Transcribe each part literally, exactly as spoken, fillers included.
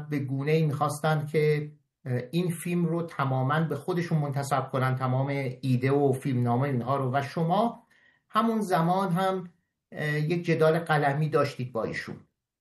به گونه‌ای میخواستن که این فیلم رو تماماً به خودشون منتسب کنن، تمام ایده و فیلمنامه اینها رو. و شما همون زمان هم یک جدال قلمی داشتید با ایشون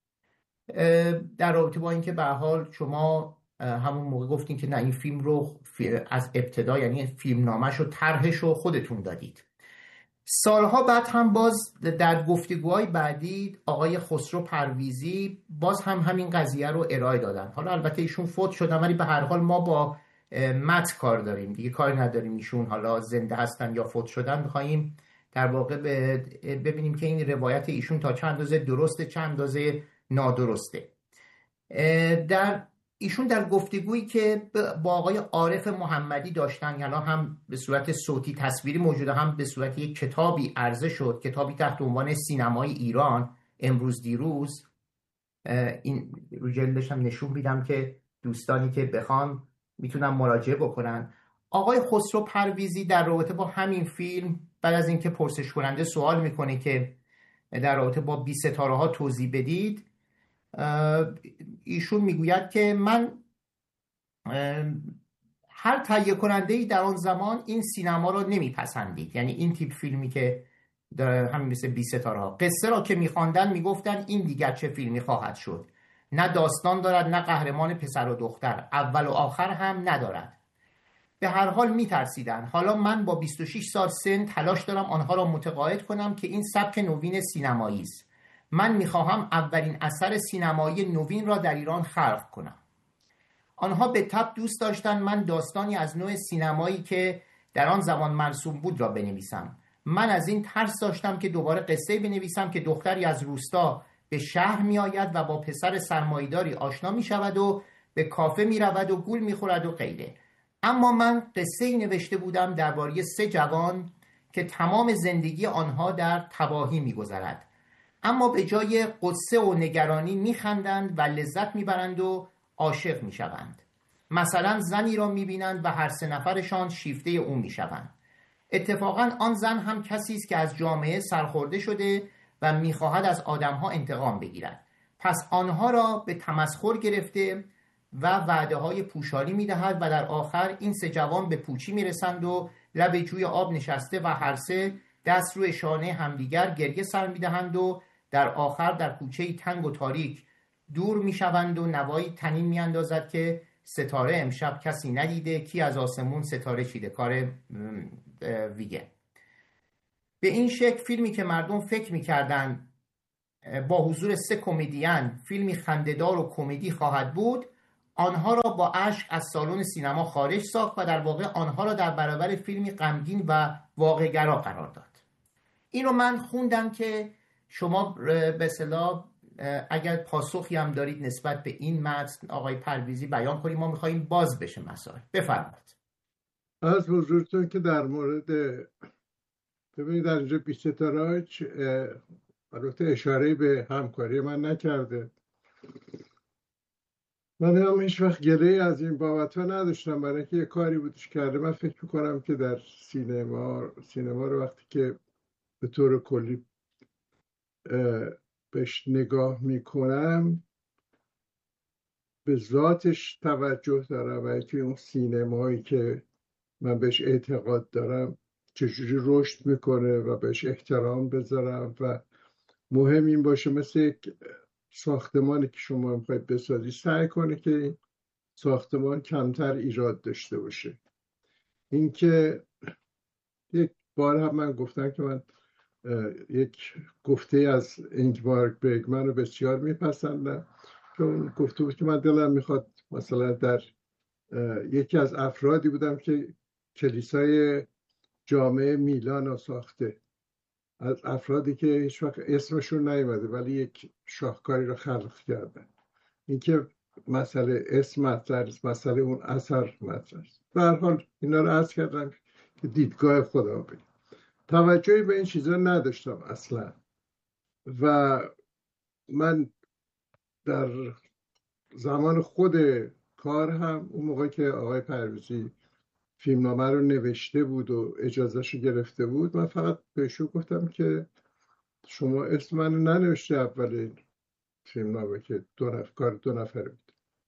در رابطه با اینکه به هر حال شما همون موقع گفتین که نه، این فیلم رو از ابتدا، یعنی فیلمنامه‌شو طرحشو خودتون دادید. سالها بعد هم باز در گفتگوهای بعدی آقای خسرو پرویزی باز هم همین قضیه رو ارائه دادن. حالا البته ایشون فوت شدن، ولی به هر حال ما با متن کار داریم دیگه، کاری نداریم ایشون حالا زنده هستن یا فوت شدن. می‌خوایم در واقع ببینیم که این روایت ایشون تا چند اندازه درسته، چند اندازه نادرسته. در ایشون در گفتگویی که با آقای عارف محمدی داشتن، یعنی هم به صورت صوتی تصویری موجوده، هم به صورت یک کتابی عرضه شد، کتابی تحت عنوان سینمای ایران امروز دیروز. این رو جلدش هم نشون میدم که دوستانی که بخوان میتونن مراجعه بکنن. آقای خسرو پرویزی در رابطه با همین فیلم بعد از اینکه پرسش کننده سوال میکنه که در رابطه با بی ستاره ها توضیح بدید، ایشون میگوید که من هر تهیه کننده‌ای در آن زمان این سینما رو نمیپسندید، یعنی این تیپ فیلمی که همین مثل بی ستاره ها، قصه را که میخواندن میگفتن این دیگر چه فیلمی خواهد شد، نه داستان دارد نه قهرمان پسر و دختر، اول و آخر هم ندارد. به هر حال میترسیدن. حالا من با بیست و شش سال سن تلاش دارم آنها را متقاعد کنم که این سبک نوین سینمایی است. من میخواهم اولین اثر سینمایی نوین را در ایران خلق کنم. آنها به تبع دوست داشتن من داستانی از نوع سینمایی که در آن زمان مرسوم بود را بنویسم. من از این ترس داشتم که دوباره قصه بنویسم که دختری از روستا به شهر می آید و با پسر سرمایه‌داری آشنا می شود و به کافه می رود و گول می خورد و غیره. اما من قصه‌ای نوشته بودم درباره سه جوان که تمام زندگی آنها در تباهی می گذرد، اما به جای قصه و نگرانی می خندند و لذت می برند و عاشق می شوند. مثلا زنی را می بینند و هر سه نفرشان شیفته او می شوند. اتفاقا آن زن هم کسی است که از جامعه سرخورده شده و می خواهد از آدمها انتقام بگیرد. پس آنها را به تمسخر گرفته و وعده های پوشالی می دهد و در آخر این سه جوان به پوچی می رسند و لب جوی آب نشسته و هر سه دست روی شانه همدیگر گریه سر می دهند و در آخر در کوچه تنگ و تاریک دور می شوند و نوایی تنین می اندازد که ستاره امشب کسی ندیده، کی از آسمون ستاره چیده، کار ویگه. به این شکل فیلمی که مردم فکر می کردن با حضور سه کمدین فیلمی خنده‌دار و کمدی خواهد بود، آنها را با اشک از سالن سینما خارج ساخت و در واقع آنها را در برابر فیلمی غمگین و واقع‌گرا قرار داد. این رو من خوندم که شما به اصطلاح اگر پاسخی هم دارید نسبت به این متن آقای پرویزی بیان کنید، ما می‌خوایم باز بشه مسائل. بفرمایید. از حضورتون که در مورد ببینید در اینجا بی ستاره البته اشاره به همکاری من نکرده، من هم هیچ وقت گله از این بابت ها نداشتم، برای اینکه یه کاری بودش کرده. من فکر میکنم که در سینما سینما رو وقتی که به طور کلی بهش نگاه میکنم به ذاتش توجه دارم و اینکه اون سینمایی که من بهش اعتقاد دارم چجوری رشد میکنه و بهش احترام بذارم و مهم این باشه مثل یک ساختمانی که شما میخواید بسازی سعی کنه که این ساختمان کمتر ایراد داشته باشه. اینکه یک بار هم من گفتم که من یک گفته از اینگمار برگمن رو بسیار میپسندم که اون گفته بود که من دلم میخواد مثلا در یکی از افرادی بودم که کلیسای جامع میلان رو ساخته، از افرادی که هیچ وقت اسمشون نیومده ولی یک شاهکاری رو خلق کردن. اینکه مسئله اسم مطرح است، مسئله اون اثر مطرح است. به هر حال اینا رو عرض کردم که دیدگاه خودم بگم. توجهی به این چیزا نداشتم اصلا و من در زمان خود کار هم اون موقع که آقای پرویزی فیلمنامه رو نوشته بود و اجازهشو گرفته بود، من فقط بهشون گفتم که شما اسم منو ننوشته اولین فیلمنامه که دو نفر کار دو نفره بود.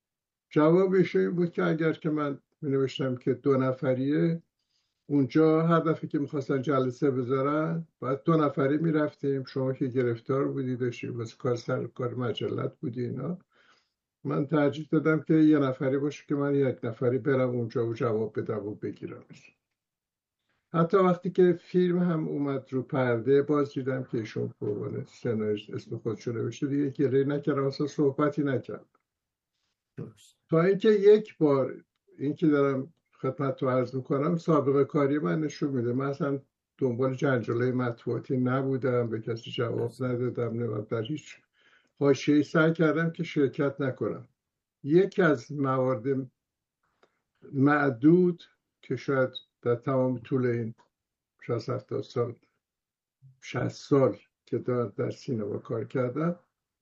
جوابش این بود که اگر که من می نوشتم که دو نفریه، اونجا هر دفعه که میخواستن جلسه بذارن باید دو نفری میرفتیم، شما که گرفتار بودی داشتی واسه کار سر کار مجلت بودی اینا، من ترجیح دادم که یه نفری باشه که من یک نفری برم اونجا و جواب بدم و بگیرمش. حتی وقتی که فیلم هم اومد رو پرده باز دیدم که ایشون به عنوان سناریست اسم خودشو نوشته، دیگه گریه نکردم، اصلا صحبتی نکردم. درست. تا اینکه یک بار این که دارم خدمت رو عرض میکنم سابقه کاری من نشون میده، من اصلا دنبال جنجاله مطبوعاتی نبودم، به کسی جواب ندادم، نمیم در هیچ حاشیه‌ای سعی کردم که شرکت نکنم. یکی از موارد معدود که شاید در تمام طول این شصت هفتاد سال شصت سال که در, در سینما کار کردم،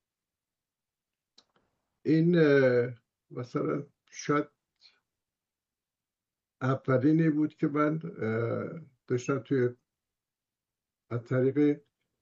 این مثلا شاید اولینی بود که من داشتم توی از طریق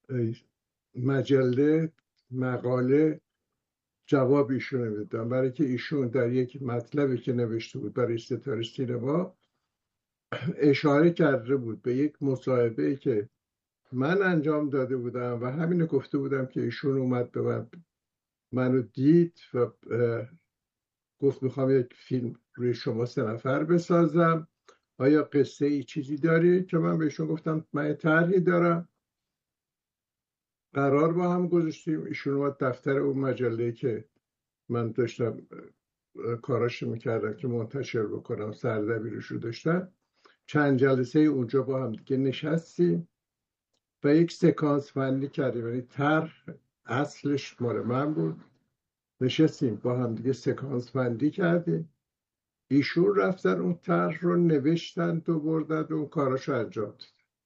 مجله مقاله جواب ایشون میدادم، برای که ایشون در یک مطلبی که نوشته بود برای ستاره سینما اشاره کرده بود به یک مصاحبه که من انجام داده بودم و همینو گفته بودم که ایشون اومد به من منو دید و گفت میخوام یک فیلم روی شما سه نفر بسازم، آیا قصه ای چیزی داری؟ که من بهشون گفتم من طرحی دارم. قرار با هم گذاشتیم، ایشون اومد دفتر اون مجله که من داشتم کاراش میکردم که منتشر بکنم، سردبیرش رو داشتم، چند جلسه اونجا با هم دیگه نشستیم و یک سکانس فنی کردیم، یعنی طرح اصلش مال من بود، نشستیم با هم دیگه سکانس بندی کردیم، ایشون رفتن اون طرح رو نوشتن و بردن و اون کاراشو انجام داد.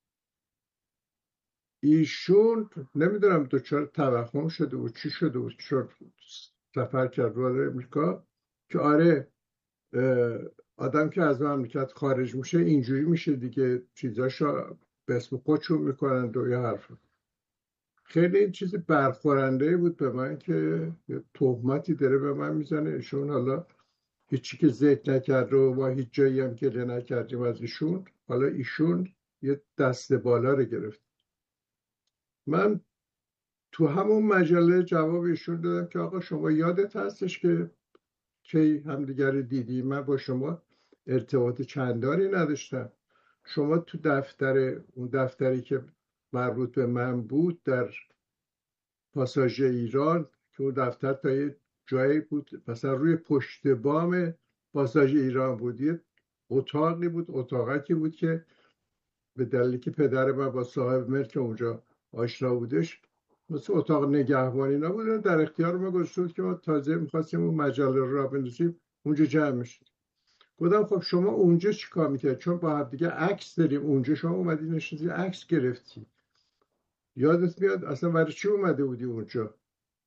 ایشون نمیدونم دوچار توهم شده بود چی شده بود، چون سفر کرد وارد امریکا که آره آدم که از مملکت خارج میشه اینجوری میشه دیگه، چیزاشو به اسم خودشون میکنن و یه حرف. خیلی این چیز برخورنده بود به من که تهمتی داره به من میزنه ایشون، حالا هیچی که ذکر نکرد و ما هیچ جایی هم گله نکردیم از ایشون، حالا ایشون یه دست بالا رو گرفت. من تو همون مجله جواب ایشون دادم که آقا شما یادت هستش که کی همدیگر دیدی، من با شما ارتباط چندانی نداشتم، شما تو دفتر اون دفتری که مربوط به من بود در پاساژ ایران که اون دفتر تا یه جایی بود مثلا روی پشت بام پاساژ ایران بود، یه اتاقی بود، اتاقکی بود که به دلیلی که پدر من با صاحب ملک اونجا آشنا بودش مثل اتاق نگهبانی نبود، در اختیار ما گذاشته بود که ما تازه میخواستیم اون مجله رو را بندازیم اونجا جمع میشد. گفتم خب شما اونجا چی کار میکرد؟ چون با هم دیگه عکس داریم اونجا، شما اومدی نشستی عکس گرفتی، یادت میاد اصلا برای چی اومده بودی اونجا؟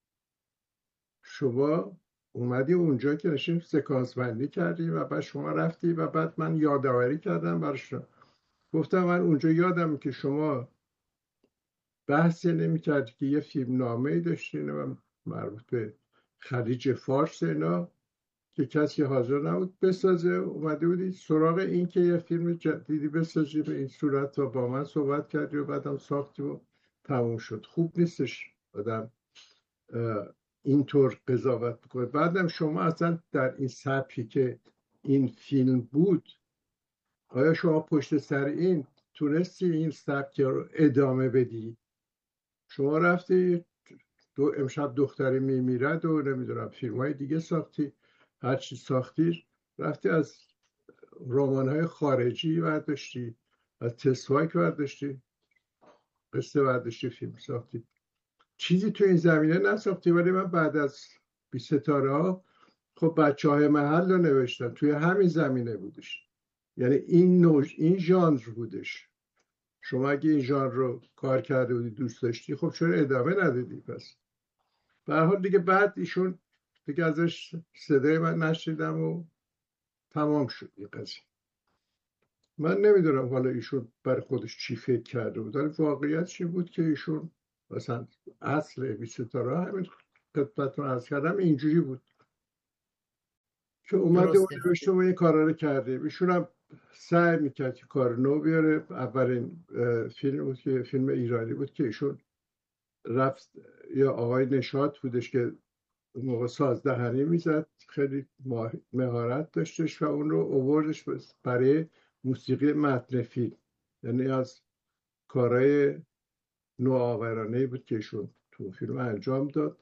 شما اومدی اونجا که نشیم سکانس بندی کردی و بعد شما رفتی و بعد من یادآوری کردم براش. گفتم من اونجا یادم که شما بحثی نمی کردی که یه فیلم نامه‌ای داشتین و مربوط به خلیج فارس اینا که کسی حاضر نبود بسازه، اومده بودی سراغ این که یه فیلم جدیدی بسازی به این صورت و با من صحبت کردی و بعدم ساختی و تموم شد. خوب نیستش آدم اینطور قضاوت بکنه. بعدم شما اصلا در این سبکی که این فیلم بود، آیا شما پشت سر این تونستی این سبک رو ادامه بدی؟ شما رفتی دو امشب دختری میمیرد و نمیدونم فیلم های دیگه ساختی، هرچی ساختی رفتی از رمان های خارجی برداشتی، از تسوایک برداشتی، قصه برداشتی، فیلم ساختی، چیزی تو این زمینه نساختی. ولی من بعد از بی ستاره ها خب بچه های محل رو نوشتم، توی همین زمینه بودش، یعنی این نوع این ژانر بودش. شما اگه این ژانر رو کار کرده بودی دوست داشتی خب چرا ادامه ندادی؟ پس به هر حال دیگه بعد ایشون دیگه ازش صدای من نشیدم و تمام شد این قضیه. من نمیدونم حالا ایشون برای خودش چی فکر کرده بود، ولی واقعیت چی بود که ایشون مثلا اصل بی ستاره همین خدمتتون عرض کردم اینجوری بود که اومده و درسته. نوشته و این کارا رو کرده. ایشون هم سعی میکرد که کار نو بیاره. اولین فیلم بود که فیلم ایرانی بود که ایشون رفت، یا آقای نشاط بودش که اون موقع سازدهنی میزد، خیلی مهارت داشتش و اون رو اووردش برای موسیقی متن فیلم. یعنی از کارهای نوآورانه بود که ایشون تو فیلم انجام داد.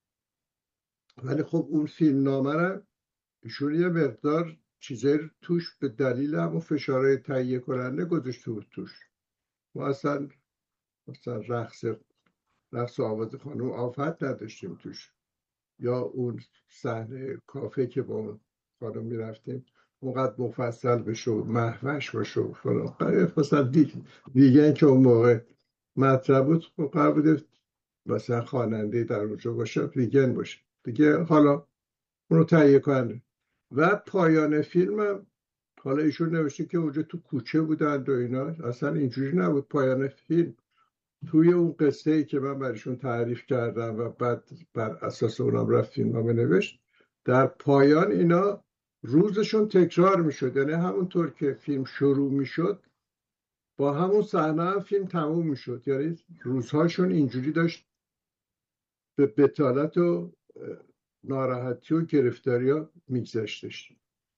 ولی خب اون فیلم نامه رو ایشون یه مقدار چیزای توش به دلیل همون فشارهای تهیه کننده گذاشته بود توش. ما اصلا مثلا رقص رقص آواز خانم آفت نداشتیم توش، یا اون صحنه کافه که با اون خانم میرفتیم اونقدر مفصل بشه و محوش باشه و فلان. مثلا دیگه که اون موقع مطرح بود قرار بوده مثلا خواننده در اونجا باشه، ویگن باشه دیگه، حالا اونو تهیه کنه. و پایان فیلم هم حالا ایشون نوشته که اونجا تو کوچه بودند و اینا، اصلا اینجوری نبود. پایان فیلم توی اون قصه ای که من برایشون تعریف کردم و بعد بر اساس اونم رفت فیلمنامه نوشت، در پایان اینا روزشون تکرار میشد. یعنی همونطور که فیلم شروع میشد با همون صحنه هم فیلم تموم میشد. یعنی روزهاشون اینجوری داشت به بتالت و ناراحتی و گرفتاری ها میگذشتش.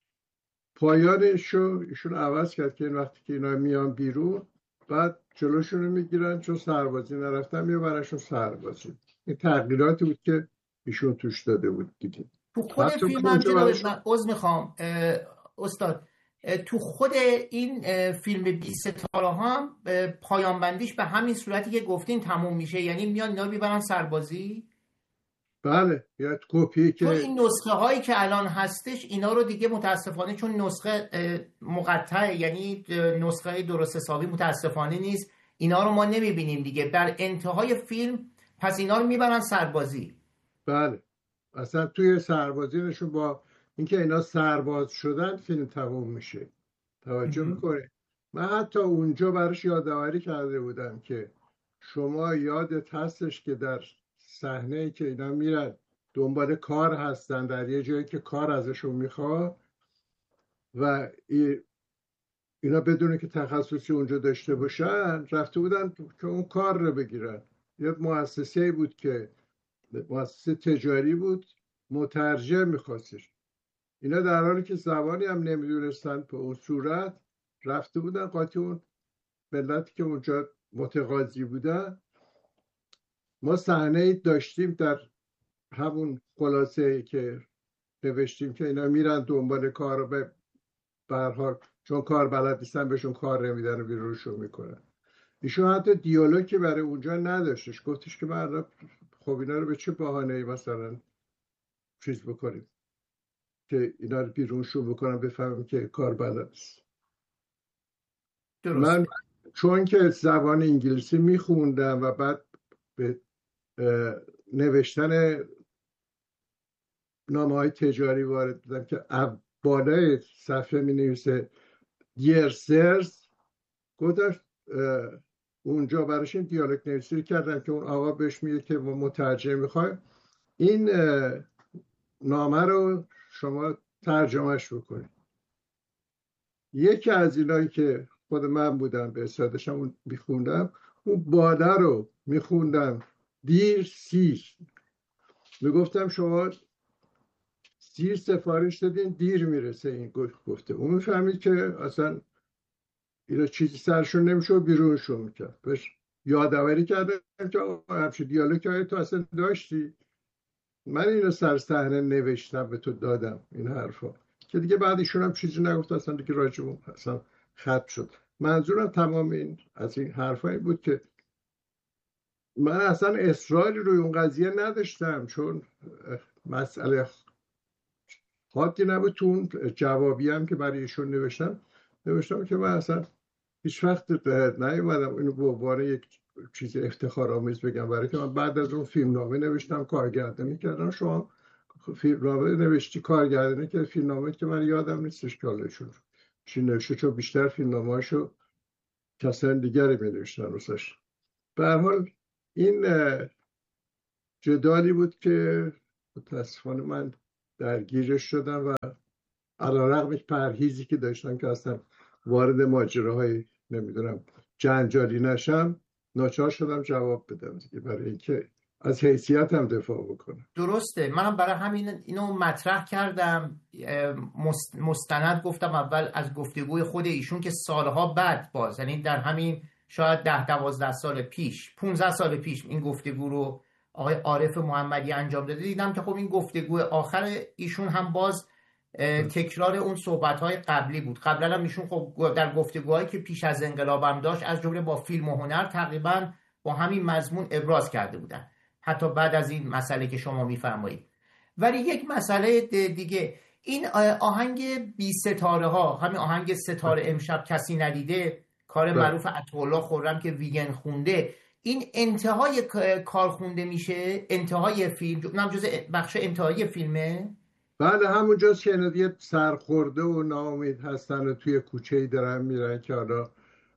پایانشو ایشون عوض کرد که این وقتی که اینا میان بیرون بعد جلوشون رو میگیرن، چون سربازی نرفتن میبرنشون سربازی. این تغییراتی بود که ایشون توش داده بود دیدیم. تو خود فیلم هم جناب من عذر میخوام استاد، تو خود این فیلم بی ستاره هم پایان بندیش به همین صورتی که گفتین تموم میشه، یعنی میان اینا میبرن سربازی. بله، یا کپی که چون این نسخه هایی که الان هستش اینا رو دیگه متاسفانه چون نسخه مقطعه، یعنی نسخه درست حسابی متاسفانه نیست، اینا رو ما نمیبینیم دیگه. در انتهای فیلم پس اینا رو میبرن سربازی. بله، اصلا توی سربازی نشون با اینکه اینا سرباز شدن فیلم تموم میشه. توجه میکنه. من حتی اونجا براش یادآوری کرده بودم که شما یادت هستش که در صحنه‌ای که اینا میرن دنبال کار هستن در یه جایی که کار ازشون میخواد و اینا بدونه که تخصصی اونجا داشته باشن رفته بودن که اون کار رو بگیرن. یه مؤسسه بود که مؤسسه تجاری بود، مترجم میخواستش. اینا در حالی که زبانی هم نمیدونستن به اون صورت رفته بودن قاطی اون ملتی که اونجا متقاضی بودن. ما صحنه داشتیم در همون خلاصه که نوشتیم که اینا میرن دنبال کار رو به برحال چون کار بلد نیستن بهشون کار نمیدن و بیرونشون میکنن. ایشون حتی دیالوگی برای اونجا نداشتش. گفتش که من خب اینا رو به چه بهانه‌ای مثلا چیز بکنیم که اینا رو بیرونشون بکنم بفهمم که کار بلد است. من چون که زبان انگلیسی میخوندم و بعد به نوشتن نامه‌های تجاری وارد بودم که بالای صفحه می نویسه dear sirs، گفتم اونجا براش این دیالوگ نویسی کردم که اون آقا بهش میگه که ما مترجم میخوایم این نامه رو شما ترجمهش بکنید. یکی از اینایی که خود من بودم به استادشم اون میخوندم، اون بالا رو میخوندم دیر سیر، میگفتم شما سیر سفارش دادین دیر میرسه. این گفته اون میفهمید که اصلا اینا چیزی سرشون نمیشه و بیرونشون میکرد. بهش یادآوری کردم که همچه دیالوگی های تو اصلا داشتی، من اینو سر صحنه نوشتم به تو دادم این حرفا، که دیگه بعد ایشون هم چیزی نگفت اصلا دیگه راجبون اصلا خط شد. منظورم تمام این از این حرفایی بود که من اصلا اصراری روی اون قضیه نداشتم، چون مسئله حادی نبود. تو اون جوابی هم که برای ایشون نوشتم نوشتم که من اصلا هیچ وقت نیومدم اینو به عنوان یک چیز افتخارآمیز بگم، برای که من بعد از اون فیلمنامه نوشتم کارگردانی کردم. شما فیلمنامه نوشتی کارگردانی که فیلمنامه که من یادم نیستش که حالشون چی نوشته، چون بیشتر فیلمنامه‌اشو کسان دیگری می نوشتن روسش. به هر حال این جدالی بود که متاسفانه من درگیرش شدم و علیرغم پرهیزی که داشتم که اصلا وارد ماجراهای نمیدونم جنجالی نشم، ناچار شدم جواب بدم دیگه، برای اینکه از حیثیتم دفاع بکنم. درسته، منم برای همین اینو مطرح کردم. مستند گفتم اول از گفتگوی خود ایشون که سالها بعد باز، یعنی در همین شاید ده دوازده سال پیش، پونزده سال پیش این گفتگو رو آقای عارف محمدی انجام داده. دیدم که خب این گفتگو آخر ایشون هم باز تکرار اون صحبت‌های قبلی بود. قبلا هم ایشون خب در گفتگوهایی که پیش از انقلابم داشت از جمله با فیلم و هنر تقریبا با همین مضمون ابراز کرده بودن، حتی بعد از این مسئله که شما میفرمایید. ولی یک مسئله دیگه، این آهنگ بی ستاره ها، همین آهنگ ستاره امشب کسی ندیده، کار معروف عطاالله خرم که ویگن خونده، این انتهای کار خونده میشه، انتهای فیلم، اونم جز بخش انتهایی فیلمه. بله همونجاست که یه سرخورده و ناامید هستن و توی کوچه‌ای دارن میرن که حالا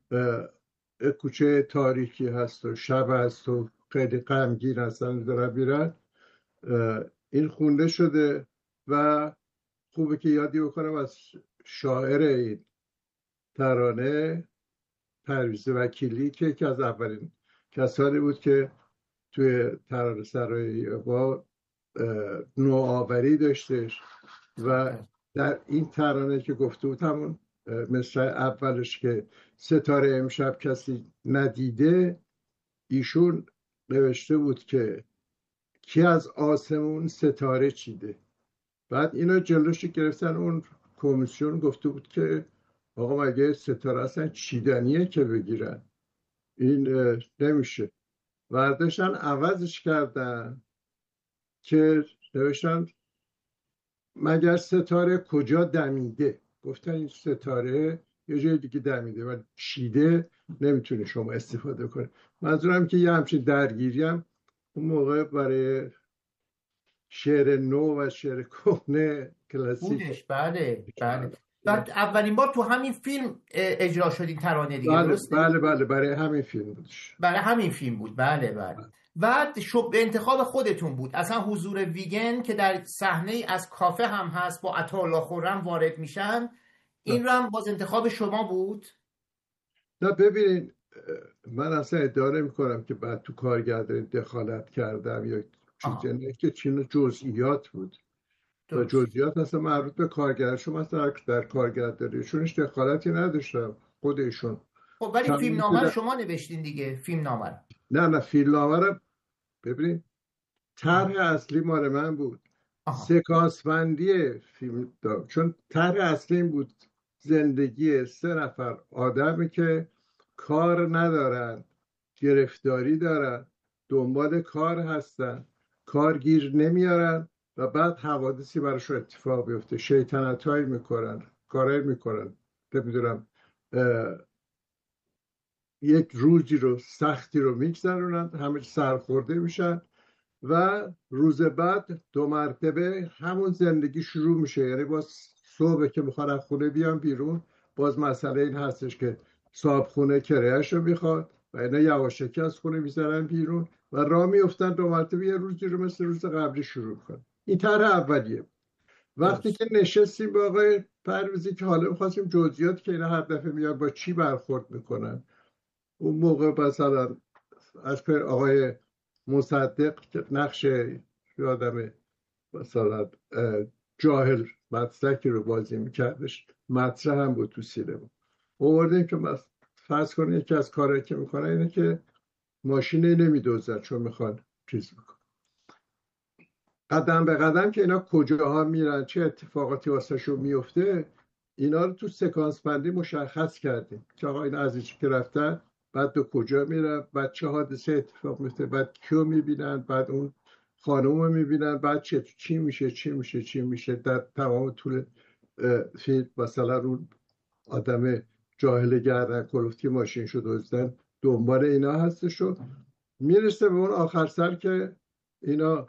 کوچه تاریکی هست و شب هست و خیلی غمگین هستن دارن میرن. این خونده شده و خوبه که یادی بکنم از شاعر این ترانه پرویز وکیلی که یکی از اولین کسانی بود که توی ترانه سرای با نوآوری داشتش و در این ترانه که گفته بود همون مصرع اولش که ستاره امشب کسی ندیده، ایشون نوشته بود که کی از آسمون ستاره چیده. بعد اینا جلوش گرفتن، اون کمیسیون گفته بود که آقا مگه ستاره اصلا چیدنیه که بگیرن، این نمیشه. برداشتن عوضش کردن که نوشتن مگر ستاره کجا دمیده. گفتن این ستاره یه جای دیگه دمیده و چیده نمیتونه شما استفاده کنه. منظورم که یه همچین درگیری هم اون موقع برای شعر نو و شعر کهنه کلاسیک بودش. بله بله. بعد اولین بار تو همین فیلم اجرا شد این ترانه دیگه. بله درسته؟ بله بله برای همین فیلم بودش. برای همین فیلم بود. بله بله. بعد شب انتخاب خودتون بود. اصلا حضور ویگن که در صحنه از کافه هم هست با عطاالله خرم وارد میشن، این رو هم باز انتخاب شما بود؟ نه ببینید، من اصلا ادعا نمی کنم که بعد تو کارگردانی دخالت کردم یا چیزی، نه که چین جزئیات بود و جزئیات اصلا مربوط به کارگردان. شما در, در کارگردانیشونش دخالتی نداشتم خودشون. خب ولی فیلم نامه شما نوشتین دیگه، فیلم نامه. نه نه فیلم نامه ببینید، طرح اصلی مال من بود. سکانس بندی فیلم دار، چون طرح اصلی این بود زندگی سه نفر آدمی که کار ندارن، گرفتاری دارن، دنبال کار هستن، کار گیر نمیارن و بعد حوادثی براشون اتفاق بیفته، شیطنت هایی میکنن، کارهایی میکنن، نمیدونم یک روزی رو سختی رو میگذرونن، همه سرخورده میشن و روز بعد دو مرتبه همون زندگی شروع میشه. یعنی باز صبح که میخوان از خونه بیان بیرون، باز مسئله این هستش که صاحب خونه کرایه‌اش رو میخواد و اینا یواشکی از خونه میذارن بیرون و راه میافتن، دو مرتبه یه روزی رو مثل روز قبلی شروع کنن. این طرح اولیه. وقتی که نشستیم با آقای پرویزی که حالا میخواستیم جزئیات که اینا هر دفعه میان با چی برخورد میکنن، اون موقع مثلا از پر آقای مصدق که نقش یادم مثلا جاهل مطلقی رو بازی میکردش، مطرح هم بود تو سینما. آوردیم که فرض کنید یکی از کارهایی که میکنه اینه که ماشینه نمیدوزن چون میخوان چیز بکن. قدم به قدم که اینا کجاها میرن، چه اتفاقاتی واسهشون میفته، اینا رو تو سکانس بندی مشخص کردیم که آقا اینا از اینجا که رفتن بعد به کجا میرن، بعد چه حادثه اتفاق میفته، بعد کیو میبینن، بعد اون خانوم رو میبینن، بعد چه چی میشه چی میشه چی میشه در تمام طول فیلم. مثلا اون آدم جاهل گردن کلفتی ماشین شد دزدن دنبال اینا هستش و میرسه به اون آخر سر که اینا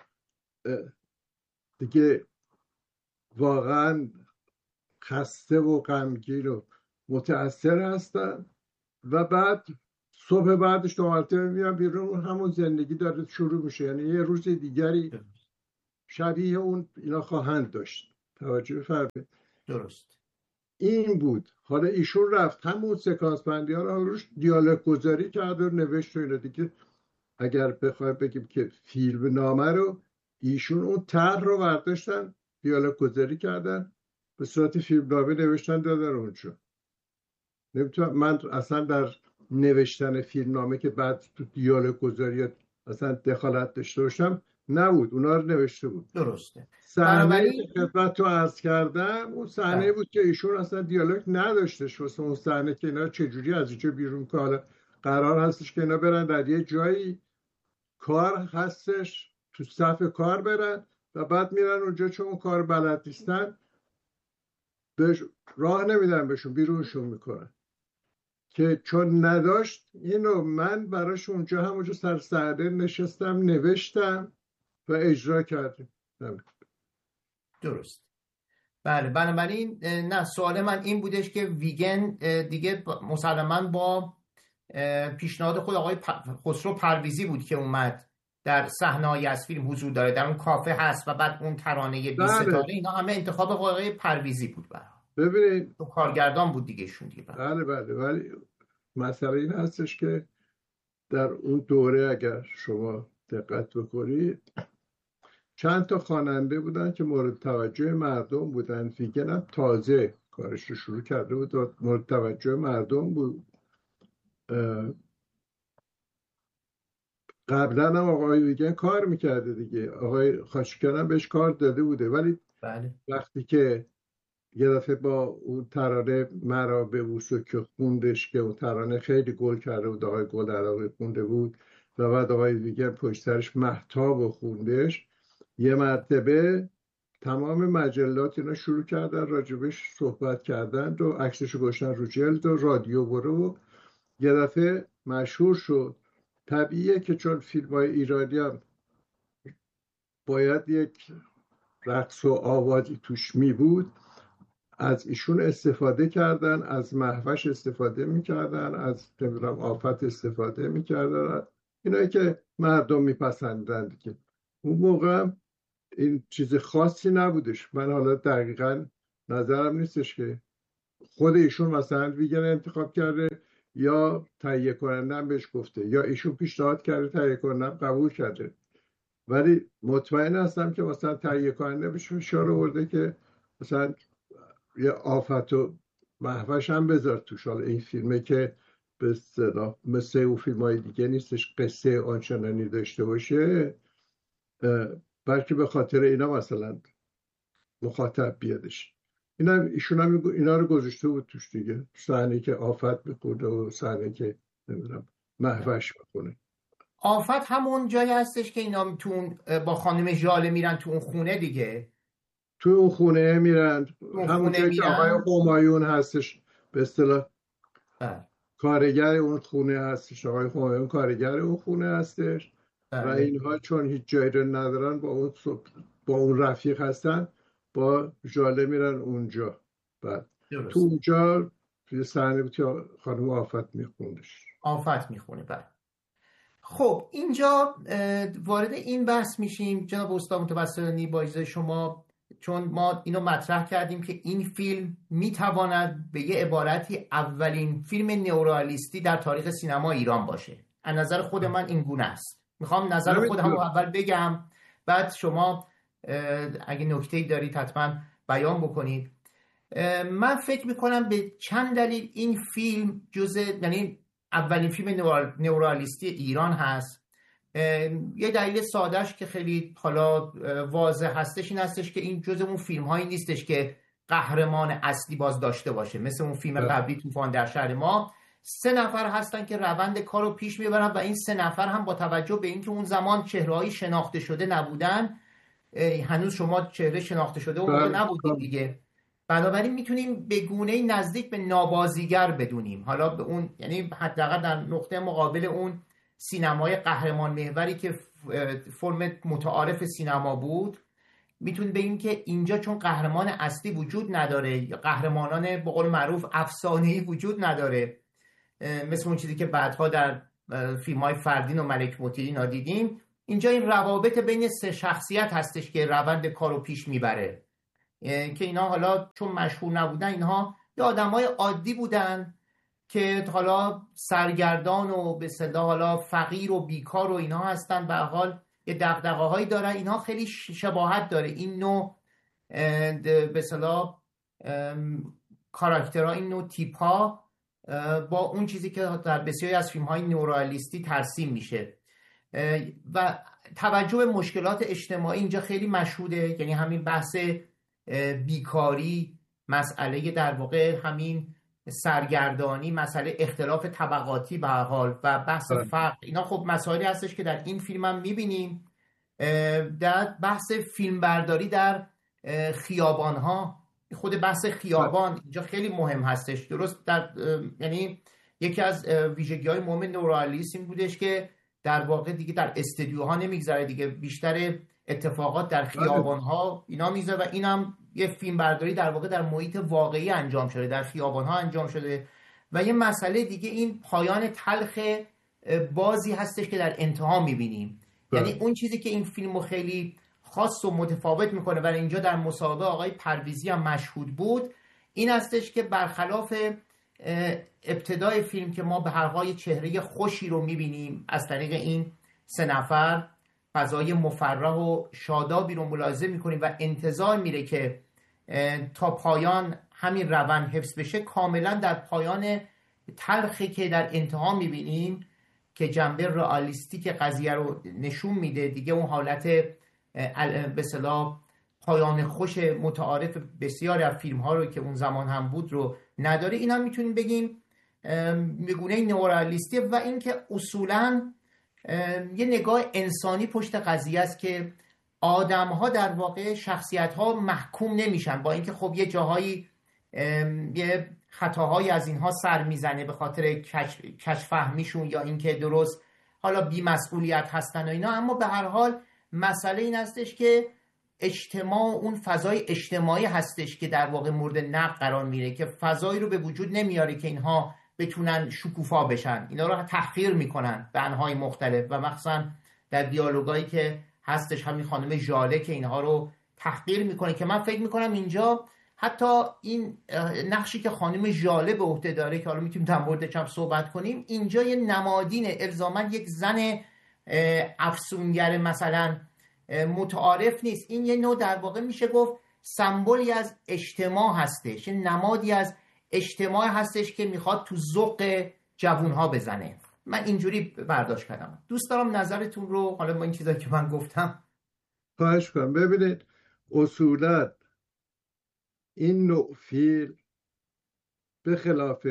دیگه واقعا خسته و غمگین و متأثر هستن و بعد صبح بعدش دو مرتبه میان بیرون، همون زندگی داره شروع میشه. یعنی یه روز دیگری شبیه اون اینا خواهند داشت. توجه فرمایید. درست. این بود. حالا ایشون رفت همون سکانس بندی ها رو روش دیالوگ گذاری کرد و نوشت و اینا دیگه. اگر بخوایم بگیم که فیلم نامه رو ایشون اون طرح رو برداشتن دیالوگ گذاری کردن به صورت فیلم نامه نوشتن دادن اونجا. نمیتونم من اصلا در نوشتن فیلم نامه که بعد تو دیالوگ گذاری اصلا دخالت داشته باشم نبود، اونا رو نوشته بود. درسته. صحنه بنابراین که خدمت رو عرض کردم اون صحنه بود که ایشون اصلا دیالوگ نداشتش واسه اون صحنه که اینا چجوری از اینجا بیرون که حالا قرار هستش که اینا برن در یه جایی کار هستش تو صف کار برن و بعد میرن اونجا چون اون کار بلد نیستن بهش راه نمیدن بهشون بیرونشون میکنن که چون نداشت اینو من براش اونجا همونجا سر صحنه نشستم نوشتم و اجرا کردیم. درست. بله بنابراین نه سوال من این بودش که ویگن دیگه مسلماً با پیشنهاد خود آقای خسرو پرویزی بود که اومد در صحنه‌ای از فیلم حضور داره، در اون کافه هست و بعد اون ترانه بی ستاره، اینا همه انتخاب آقای پرویزی بود. ببینید تو کارگردان بود دیگه شون دیگه. بله بله ولی مسئله این هستش که در اون دوره اگر شما دقت بکنید چند تا خواننده بودن که مورد توجه مردم بودن. ویگن هم تازه کارش رو شروع کرده بود و مورد توجه مردم بود. قبلا هم آقای ویگن کار میکرده دیگه، آقای خاچیکیان هم بهش کار داده بوده، ولی بله. وقتی که یه دفعه با اون ترانه مرا به بوسو که خوندش که اون ترانه خیلی گل کرده بود، آقای گل علاقه خونده بود و بعد آقای ویگن پشت سرش مهتاب خوندش، یه مرتبه تمام مجلات اینا شروع کردن راجبش صحبت کردن و عکسشو گذاشتن رو جلد و رادیو برو و یه دفعه مشهور شد. طبیعیه که چون فیلم‌های ایرانی هم باید یک رقص و آوازی توش می بود، از ایشون استفاده کردن، از مهوش استفاده میکردن، از نمیدونم آفت استفاده میکردن، اینایی که مردم میپسندن دیگه. اون موقع این چیز خاصی نبودش. من حالا دقیقا نظرم نیستش که خود ایشون مثلا ویگن انتخاب کرده یا تهیه کنندم بهش گفته یا ایشون پیشنهاد کرده تهیه کنندم قبول کرده، ولی مطمئن هستم که مثلا تهیه کننده بهش فشار آورده که مثلا یه آفت و مهوش هم بذار توش. حالا این فیلمه که به اصطلاح مثل اون فیلم‌های دیگه نیستش قصه آنچنانی داشته باشه، بلکه به خاطر اینا مثلا مخاطب بیادش. اینا ایشون هم اینا رو گذاشته بود توش دیگه، صحنه که آفت بخونه و صحنه که نمیدونم مهوش بخونه. آفت همون جایی هستش که اینا تو با خانم ژاله میرن تو اون خونه دیگه، تو اون خونه میرن، همون جایی که آقای همایون هستش به اصطلاح کارگر اون خونه هستش، آقای همایون کارگر اون خونه هستش و اینها چون هیچ جایی رو ندارن با اون با اون رفیق هستن با ژاله میرن اونجا. بعد تو اونجا یه صحنه بود که خانم آفت میخوندش آفت میخونه. بعد خب اینجا وارد این بحث میشیم جناب استاد متوسلانی با اجازه شما، چون ما اینو مطرح کردیم که این فیلم میتواند به یه عبارتی اولین فیلم نئورئالیستی در تاریخ سینما ایران باشه. از نظر خود من این گونه است. میخوام نظر خودم رو اول بگم، بعد شما اگه نکته‌ای دارید حتما بیان بکنید. من فکر میکنم به چند دلیل این فیلم جزء یعنی اولین فیلم نئورئالیستی ایران هست. یه دلیل سادهش که خیلی حالا واضح هستش این هستش که این جزء اون فیلم هایی نیستش که قهرمان اصلی باز داشته باشه، مثل اون فیلم قبلی طوفان در شهر ما. سه نفر هستن که روند کار رو پیش میبرن و این سه نفر هم با توجه به اینکه اون زمان چهره‌های شناخته شده نبودن، هنوز شما چهره شناخته شده اون موقع نبودید دیگه، بنابراین میتونیم به گونه‌ای نزدیک به نابازیگر بدونیم. حالا به اون یعنی حداقل در نقطه مقابل اون سینمای قهرمان محوری که فرم متعارف سینما بود، میتونیم بگیم که اینجا چون قهرمان اصلی وجود نداره یا قهرمانان به قول معروف افسانه‌ای وجود نداره، مثل اون چیزی که بعدها در فیلم‌های فردین و ملک موتی نادیدیم، اینجا این روابط بین سه شخصیت هستش که روند کارو پیش میبره. که اینا حالا چون مشهور نبودن، اینها یه آدمای عادی بودن که حالا سرگردان و به اصطلاح حالا فقیر و بیکار و اینها هستن، به هر حال یه دغدغه‌هایی دارن. اینها خیلی شباهت داره این نوع به اصطلاح کاراکترها، این نوع تیپ ها با اون چیزی که در بسیاری از فیلم های نورئالیستی ترسیم میشه. و توجه به مشکلات اجتماعی اینجا خیلی مشهوده، یعنی همین بحث بیکاری، مسئله در واقع همین سرگردانی، مسئله اختلاف طبقاتی به هر حال و بحث فقر، اینا خب مسائلی هستش که در این فیلم هم میبینیم. در بحث فیلمبرداری در خیابان ها، خود بحث خیابان اینجا خیلی مهم هستش. درست در یعنی یکی از ویژگی های مهم نورئالیسم این بودش که در واقع دیگه در استودیوها نمیگذره دیگه، بیشتر اتفاقات در خیابان ها اینا میذاره و اینم یه فیلم برداری در واقع در محیط واقعی انجام شده، در خیابان ها انجام شده. و یه مسئله دیگه این پایان تلخ بازی هستش که در انتها میبینیم. یعنی اون چیزی که این فیلمو خیلی خاص و متفاوت میکنه و اینجا در مسابقه آقای پرویزی هم مشهود بود، این هستش که برخلاف ابتدای فیلم که ما به هر حال چهره خوشی رو میبینیم از طریق این سه نفر، فضای مفرح و شادابی رو ملاحظه میکنیم و انتظار میره که تا پایان همین روند حفظ بشه، کاملا در پایان تلخی که در انتها میبینیم که جنبه رئالیستیک قضیه رو نشون میده، دیگه اون حالت به اصطلاح پایان خوش متعارف بسیاری از فیلم ها رو که اون زمان هم بود رو نداره. این هم میتونیم بگیم میگونه نئورئالیستی و اینکه اصولا یه نگاه انسانی پشت قضیه است که آدم ها در واقع شخصیت ها محکوم نمیشن، با اینکه خب یه جاهایی یه خطاهایی از اینها سر میزنه به خاطر کج فهمیشون یا اینکه درست حالا بی‌مسئولیت هستن و اینا، اما به هر حال مسئله این هستش که اجتماع، اون فضای اجتماعی هستش که در واقع مورد نقد قرار میره، که فضایی رو به وجود نمیاره که اینها بتونن شکوفا بشن، اینا رو تحقیر میکنن به انواع مختلف و مخصوصا در دیالوگایی که هستش همین خانم ژاله که اینها رو تحقیر میکنه، که من فکر میکنم اینجا حتی این نقشی که خانم ژاله به عهده داره که حالا میتونیم در موردش هم صحبت کنیم، اینجا یه نمادین الزاما یک زن افسونگر مثلا متعارف نیست، این یه نوع در واقع میشه گفت سمبولی از اجتماع هستش، یه نمادی از اجتماع هستش که میخواد تو ذوق جوانها بزنه. من اینجوری برداشت کردم. دوست دارم نظرتون رو حالا با این چیزایی که من گفتم. خواهش کنم. ببینید اصولا این نوع فیلم به خلاف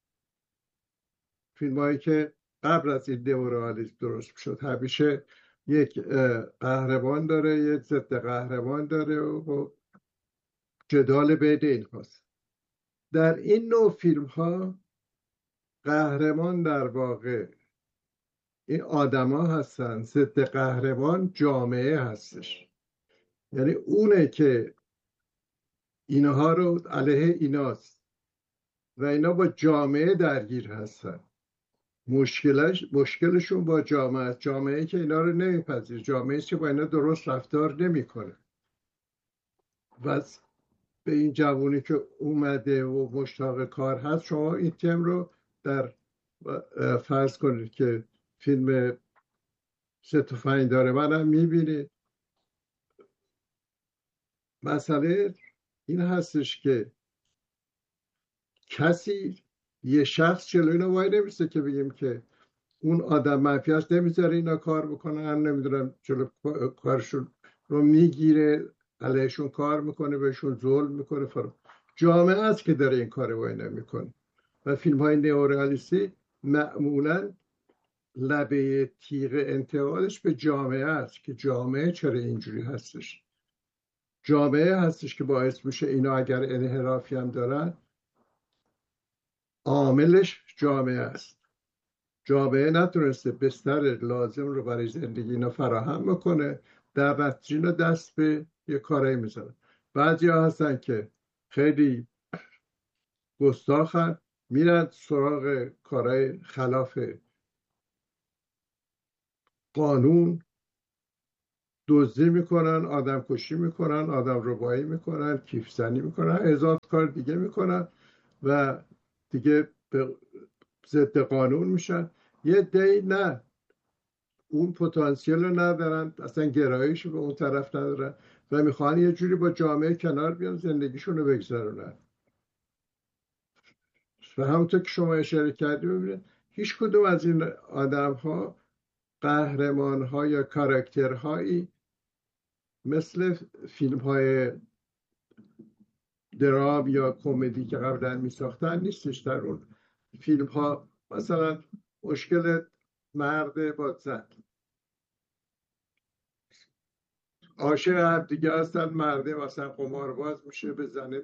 فیلم هایی که قبل از این نئورئالیسم درست شد همیشه یک قهرمان داره، یک ضد قهرمان داره و جدال بین این هاست. در این نوع فیلم ها قهرمان در واقع این آدم ها هستن، ضد قهرمان جامعه هستش، یعنی اونه که اینها رو علیه ایناست و اینا با جامعه درگیر هستن. مشکلش مشکلشون با جامعه است، جامعه که اینا رو نمیپذیره، جامعه که با اینا درست رفتار نمیکنه. و به این جوونی که اومده و مشتاق کار هست، شما این تم رو در فرض کنید که فیلم سه تفنگ داره منم میبینید. مسئله این هستش که کسی، یه شخص جلوی اینا وای نمیسته که بگیم که اون آدم منفی هست، نمیذاره اینا کار بکنن، نمیدونم جلو کارشون رو میگیره، علیهشون کار میکنه، بهشون ظلم میکنه. فرام جامعه است که داره این کار وای نمیکنه. و فیلم های نئورئالیستی معمولا لبه تیغ انتقادش به جامعه است که جامعه چرا اینجوری هستش، جامعه هستش که باعث میشه اینا اگر انحرافی هم دارن عاملش جامعه است. جامعه نتونسته بستر لازم رو برای زندگی اینا فراهم بکنه، در نتیجه اینا دست به یه کارایی میزنن. بعضی ها هستن که خیلی گستاخن، میرن سراغ کارهای خلاف قانون، دزدی میکنن، آدم کشی میکنن، آدم ربایی میکنن، کیف زنی میکنن، هزار کار دیگه میکنن و دیگه به ضد قانون میشن. یه دی نه، اون پتانسیل رو ندارن، اصلا گرایش به اون طرف ندارن و میخوان یه جوری با جامعه کنار بیان، زندگیشون رو بگذرونن. و همونطور که شما اشاره کردی، ببینید هیچ کدوم از این آدم ها قهرمان ها یا کاراکترهایی مثل فیلم های درام یا کمدی که قبلا می ساختن نیستش. در اون فیلم ها مثلا مشکل مرد با زن عاشق هم دیگه هستن، مرده مثلا قمارباز میشه، به زنه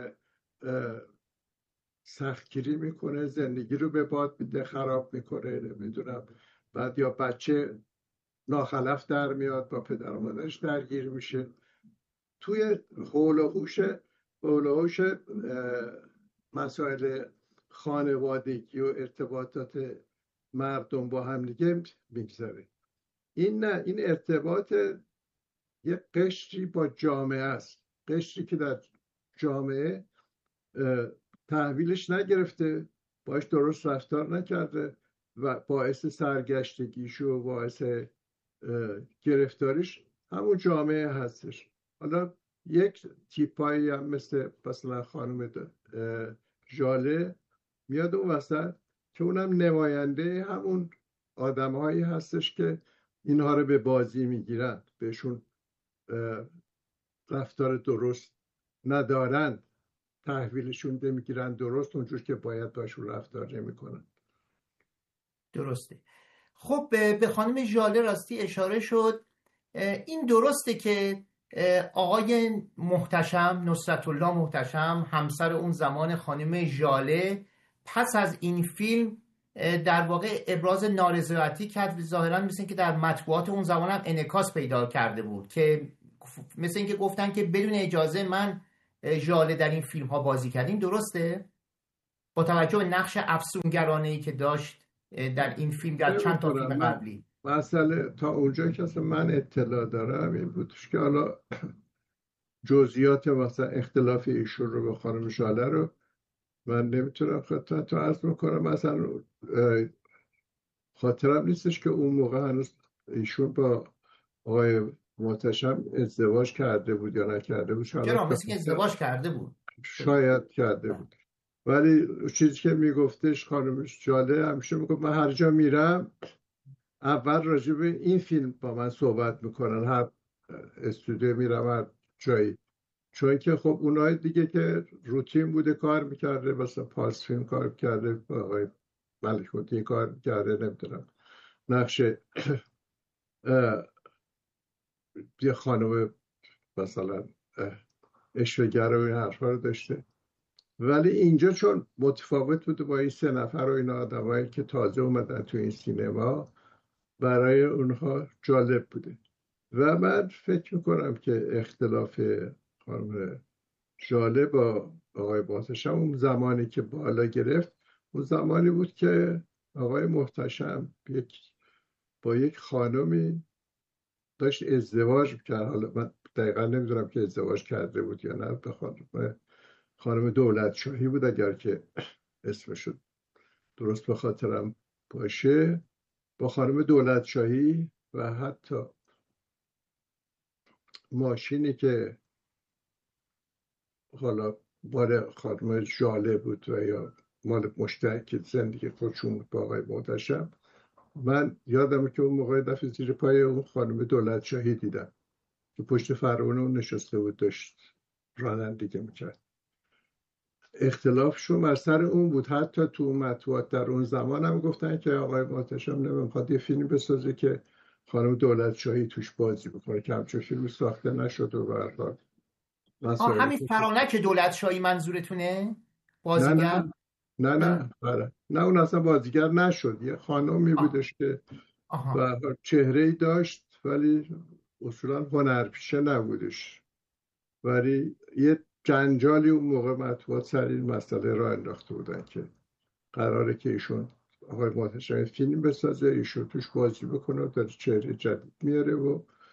سختگیری میکنه، زندگی رو به باد میده، خراب میکنه، نمیدونم، بعد یا بچه ناخلف در میاد، با پدر و مادرش درگیر میشه. توی حول و حوش حول و حوش مسائل خانوادگی و ارتباطات مردم با هم دیگه میگذره. این نه، این ارتباط یه قشری با جامعه است، قشری که در جامعه تحویلش نگرفته، باش درست رفتار نکرده و باعث سرگشتگیش و باعث گرفتاریش همون جامعه هستش. حالا یک تیپایی هم مثل مثلا خانم ژاله میاد اون وسط که اونم نماینده همون آدمهایی هستش که اینها رو به بازی میگیرن، بهشون رفتار درست ندارن، تحویلشون نمیگیرن درست اونجور که باید باشون رفتار نمیکنن. درسته. خب به خانم ژاله راستی اشاره شد. این درسته که آقای محتشم، نصرت الله محتشم، همسر اون زمان خانم ژاله، پس از این فیلم در واقع ابراز نارضایتی کرد، ظاهرا مثل این که در مطبوعات اون زمان هم انعکاس پیدا کرده بود که مثل این که گفتن که بدون اجازه من ژاله در این فیلم ها بازی کردیم. درسته؟ با توجه به نقش افسونگرانه‌ای که داشت در این فیلم، در چند تا فیلم قبلی. مسئله تا اونجا که اصلا من اطلاع دارم این بودش که حالا جزئیات مثلا اختلاف ایشون رو به خانم ژاله رو من نمیتونم خدمتتون عرض میکنم. مثلا خاطرم نیستش که اون موقع هنوز ایشون با آقای محتشم ازدواج کرده بود یا نکرده بود. چرا؟ مثل که ازدواج کرده بود. شاید کرده بود. ولی چیزی که میگفتش خانم ژاله همیشه میگفت من هر جا میرم اول راجع به این فیلم با من صحبت میکنن، هر استودیو میرم هر جایی، چون که خب اونای دیگه که روتین بوده کار میکرده، مثلا پارس فیلم کار کرده، آقای ملکوتی کار کرده، نمیدونم نقش یه خانم مثلا اشوه‌گر و این حرفا رو داشته. ولی اینجا چون متفاوت بوده با این سه نفر و این آدمایی که تازه اومدن تو این سینما، برای اونها جالب بوده. و من فکر میکنم که اختلاف خانم ژاله با آقای محتشم اون زمانی که بالا گرفت، اون زمانی بود که آقای محتشم یک با یک خانمی داشت ازدواج میکرد. حالا من دقیقا نمیدونم که ازدواج کرده بود یا نه، به خانم خانم دولتشاهی بود اگر که اسمشو درست به خاطرم باشه، با خانم دولتشاهی. و حتی ماشینی که حالا مال خانم ژاله بود و یا مال مشترک زندگی خودشون بود با آقای محتشم، من یادمه که اون موقع دفعه زیر پای اون خانم دولتشاهی دیدم که پشت فرمون اون نشسته بود، داشت رانندگی میکرد. اختلافشون از سر اون بود. حتی تو مطبوعات در اون زمان هم گفتن که آقای محتشم نمیخواد یه فیلم بسازه که خانم دولتشاهی توش بازی بکنه، که همچون فیلم ساخته نشد. و برحال آه همین فرانک دولتشاهی منظورتونه؟ بازیگر؟ نه نه نه نه نه اون اصلا بازیگر نشد، یه خانمی بودش که و چهره‌ای داشت ولی اصولا هنرپیشه نبودش. ولی یه جنجالی اون موقع مطبوعات سر این مسئله را انداخته بودن که قراره که ایشون آقای محتشم فیلم بسازه، ایشون توش بازی بکنه و در چهره جدید میاره و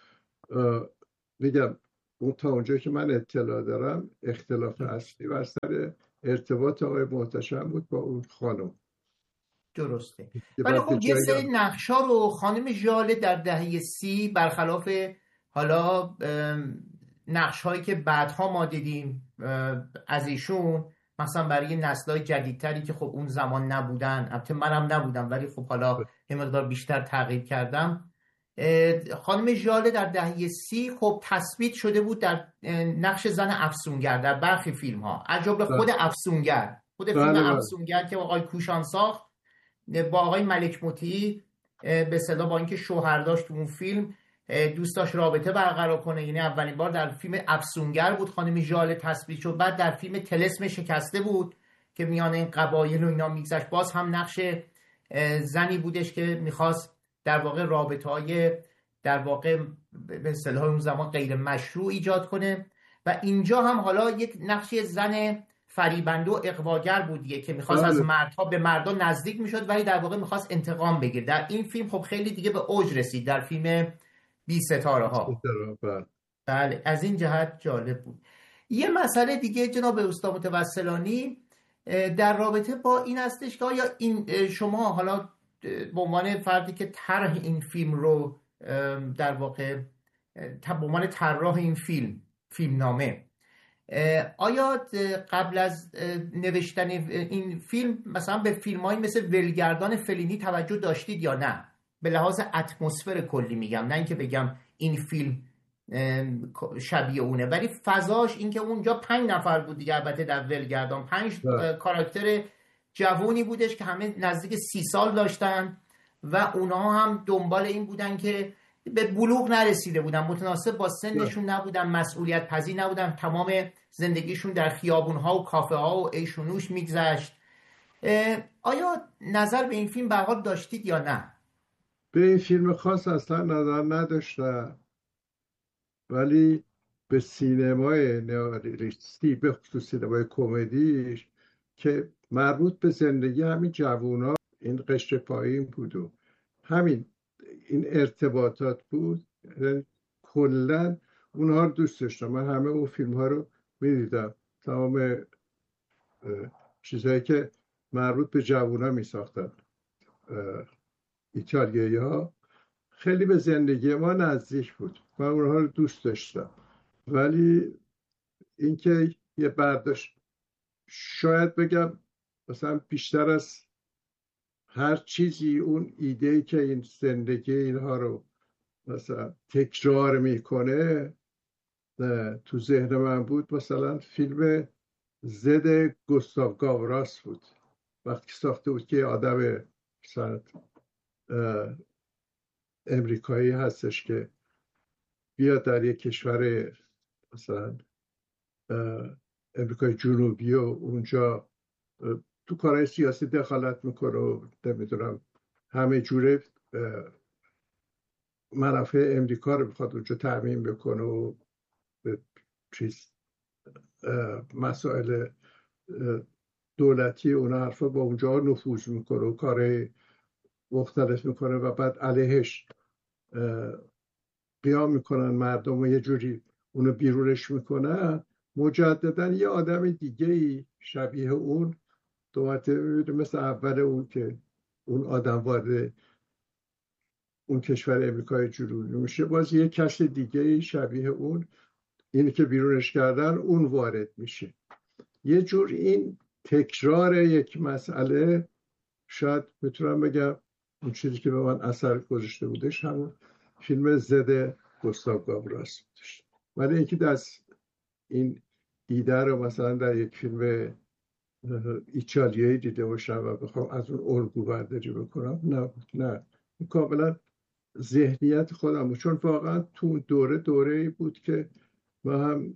میگم اون تا اونجایی که من اطلاع دارم اختلاف اصلی بر سر ارتباط آقای محتشم بود با اون خانم. درسته. که ولی بعد به خب یه جایی سری هم نقشا رو خانم ژاله در دهه سی برخلاف حالا نقش هایی که بعدها ما دیدیم از ایشون، مثلا برای نسل‌های جدیدتری که خب اون زمان نبودن، البته منم نبودم ولی خب حالا یه مقدار بیشتر تغییر کردم، خانم ژاله در دهه سی خب تثبیت شده بود در نقش زن افسونگر در برخی فیلم ها، از جمله خود افسونگر، خود فیلم بله بله افسونگر که آقای کوشان ساخت با آقای ملک مطیعی، به اصطلاح با اینکه شوهر داشت تو اون فیلم دوست داشت رابطه برقرار کنه، یعنی اولین بار در فیلم افسونگر بود خانم ژاله تثبیت شد. بعد در فیلم طلسم شکسته بود که میان این قبایل و اینا میگذشت، باز هم نقش زنی بودش که میخواست در واقع رابطه‌های در واقع به اصطلاح اون زمان غیر مشروع ایجاد کنه. و اینجا هم حالا یک نقش زن فریبنده و اغواگر بود دیگه که میخواست بله. از مردها به مردا نزدیک میشد ولی در واقع میخواست انتقام بگیره. در این فیلم خب خیلی دیگه به اوج رسید در فیلم بی ستاره ها. بله. بله از این جهت جالب بود. یه مسئله دیگه جناب استاد متوسلانی در رابطه با این هستش که آیا این شما حالا به عنوان فردی که طرح این فیلم رو در واقع به عنوان طراح این فیلم فیلمنامه، آیا قبل از نوشتن این فیلم مثلا به فیلم‌هایی مثل ولگردان فلینی توجه داشتید یا نه؟ به لحاظ اتمسفر کلی میگم، نه اینکه بگم این فیلم شبیه اونه، ولی فضاش اینکه اونجا پنج نفر بود دیگه، البته در ولگردان پنج کاراکتر جوونی بودش که همه نزدیک سی سال داشتن و اونها هم دنبال این بودن که به بلوغ نرسیده بودن، متناسب با سنشون نبودن، مسئولیت پذیر نبودن، تمام زندگیشون در خیابونها و کافه ها و عیش و نوش میگذشت. آیا نظر به این فیلم به هر حال داشتید یا نه؟ به این فیلم خاص اصلا نظر نداشتم، ولی به سینمای نئوریالیستی به خصوص سینمای کمدیش که مربوط به زندگی همین جوونا، این قشر پایین بود و همین این ارتباطات بود، کلا اونها رو دوست داشتم. من همه اون فیلم ها رو میدیدم، تمام چیزهایی که مربوط به جوونا می ساختن ایتالیایی ها خیلی به زندگی ما نزدیک بود، من اونها رو دوست داشتم. ولی اینکه یه برداشت، شاید بگم مثلا بیشتر از هر چیزی اون ایده‌ای که این زندگی اینها رو مثلا تکرار میکنه تو ذهن من بود، مثلا فیلم زد گوستاو گاوراس بود، وقتی ساخته بود که آدم مثلا امریکایی هستش که بیاد در یک کشور مثلا امریکای جنوبی و اونجا تو کارهای سیاسی دخالت میکنه و نمیدونم همه جوره منافع امریکا رو بخواد اونجا تأمین بکنه و به چیز مسائل دولتی اون حرفا با اونجا نفوذ میکنه و کار مختلف میکنه و بعد علیهش قیام میکنن مردم و یه جوری اونو بیرونش میکنن. مجددا یه آدم دیگه ای شبیه اون دوباره مثل اول اون که اون آدم وارد اون کشور امریکای جنوبی میشه، باز یه کس دیگه ای شبیه اون، اینی که بیرونش کردن، اون وارد میشه. یه جور این تکرار یک مسئله، شاید میتونم بگم اون چیزی که به من اثر گذاشته بودش همون فیلم زد گوستاو گاوراس بودش. ولی اینکه دست این ایده رو مثلا در یک فیلم ایتالیایی دیده باشم و بخوام از اون الگو برداری بکنم، نه نه کاملا ذهنیت خودم بود، چون واقعا تو دوره دوره بود که من هم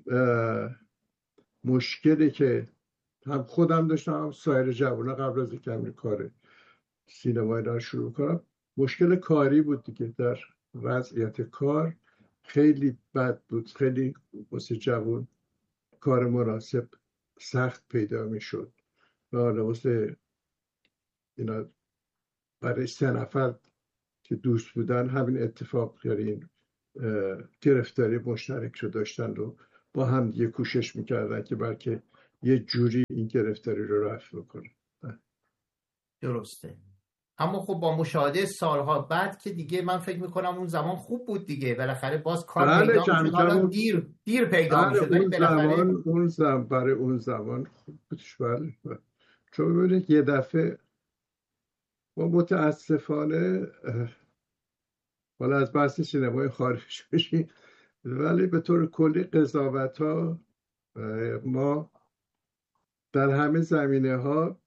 مشکلی که هم خودم داشتم هم سایر جوانه قبل از اینکه کار سینمایی را شروع کنم، مشکل کاری بود دیگه. در وضعیت کار خیلی بد بود، خیلی واسه جوان کار مناسب سخت پیدا می شد و حالا واسه اینا برای سه نفر که دوست بودن همین اتفاق، یعنی گرفتاری مشترک رو داشتن و با هم دیگه کوشش میکردن که بلکه یه جوری این گرفتاری رو رفع بکنه. درسته. اما خب با مشاهده سالها بعد که دیگه من فکر میکنم اون زمان خوب بود دیگه، بالاخره باز کار بله پیدا میشد، کم کم حالا اون دیر دیر پیدا بله میشد ولی اون بالاخره. زمان اون زمان برای اون زمان خوب بودش. بله بله. چون ببینید یه دفعه ما متاسفانه حالا از بحث سینمای خارج بشیم، ولی به طور کلی قضاوت ها ما در همه زمینه ها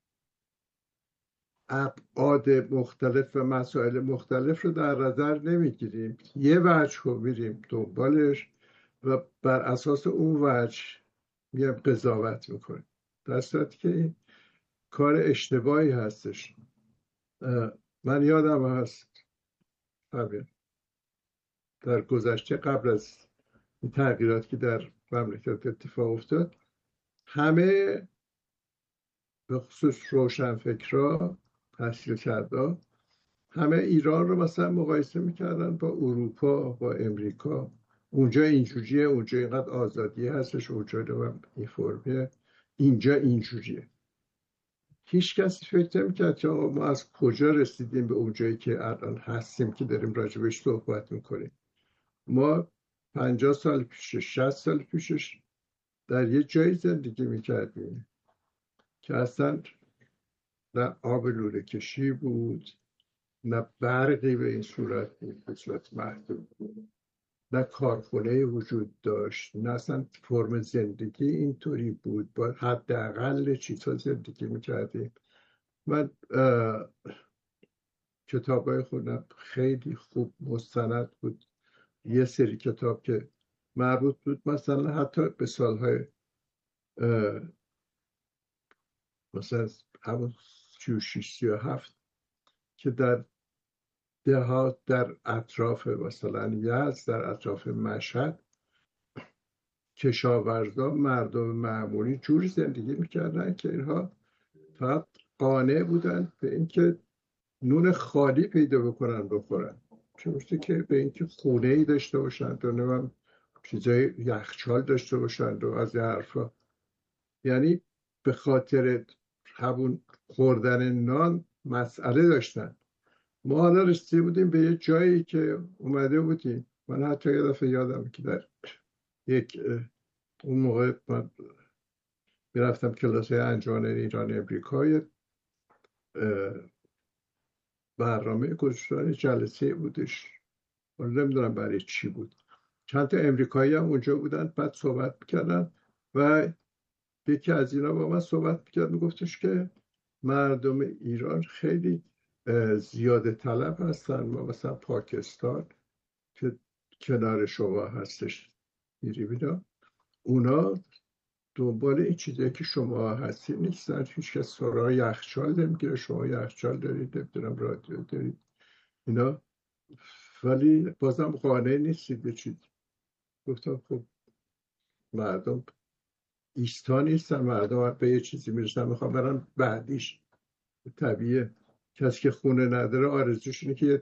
ابعاد مختلف و مسائل مختلف رو در نظر نمیگیریم، یه وجه رو میریم دنبالش و بر اساس اون وجه میام قضاوت میکنیم، در صورتی که این کار اشتباهی هستش. من یادم هست در گذشته قبل از این تغییراتی که در مملکت اتفاق افتاد، همه به خصوص روشنفکرا تحصیل کرده همه ایران رو مثلا مقایسه میکردن با اروپا، با امریکا. اونجا اینجوریه، اونجا اینقدر آزادی هستش، اونجا رو این فرمیه، اینجا اینجوریه. هیچ کسی فکر نمیکرد که ما از کجا رسیدیم به اونجایی که الان هستیم که داریم راجبش صحبت میکنیم. ما پنجاه سال پیشش، شصت سال پیشش در یه جایی زندگی میکردیم که اصلا نه آب لوله کشی بود، نه برقی به این صورت بود، به صورت محدود بود، نه کارخونه وجود داشت، نه اصلا فرم زندگی اینطوری بود، با حداقل چیزها زندگی میکردیم. من کتابای خودم خیلی خوب مستند بود، یه سری کتاب که مربوط بود مثلا حتی به سالهای مثلا همون سی و شش سی و هفت که در دهات در اطراف مثلا یزد، در اطراف مشهد، کشاورزا مردم معمولی جوری زندگی میکردن که اینها فقط قانع بودن به اینکه نون خالی پیدا بکنن بخورن، چون که به اینکه خونه ای داشته باشند و نمیم چیزای یخچال داشته باشند و از این حرفا. یعنی به خاطر همون خوردن نان مسئله داشتن. ما حالا رسیده بودیم به یه جایی که اومده بودیم، من حتی یه دفعه یادم که در یک اون موقع من میرفتم کلاس انجمن ایران امریکای، برنامه گذاشتن جلسه بودش، حالا نمیدونم برای چی بود، چند تا امریکایی هم اونجا بودن، بعد صحبت میکردن و یکی از اینا با من صحبت میکرد، میگفتش که مردم ایران خیلی زیاده طلب هستن، ما مثلا پاکستان که کنار شما هستش میری بینا، اونا دنبال این چیزی که شما هستی نیستن، هیچ کس سراغ یخچال نمیگیره، شما یخچال دارید، نمیدونم رادیو دارید اینا، ولی بازم قانع نیستید به چیز. گفتم خب مردم ایستا نیستن، مردم به یه چیزی میرسن میخوام برن بعدیش. طبیعیه کسی که خونه نداره آرزوش اینه که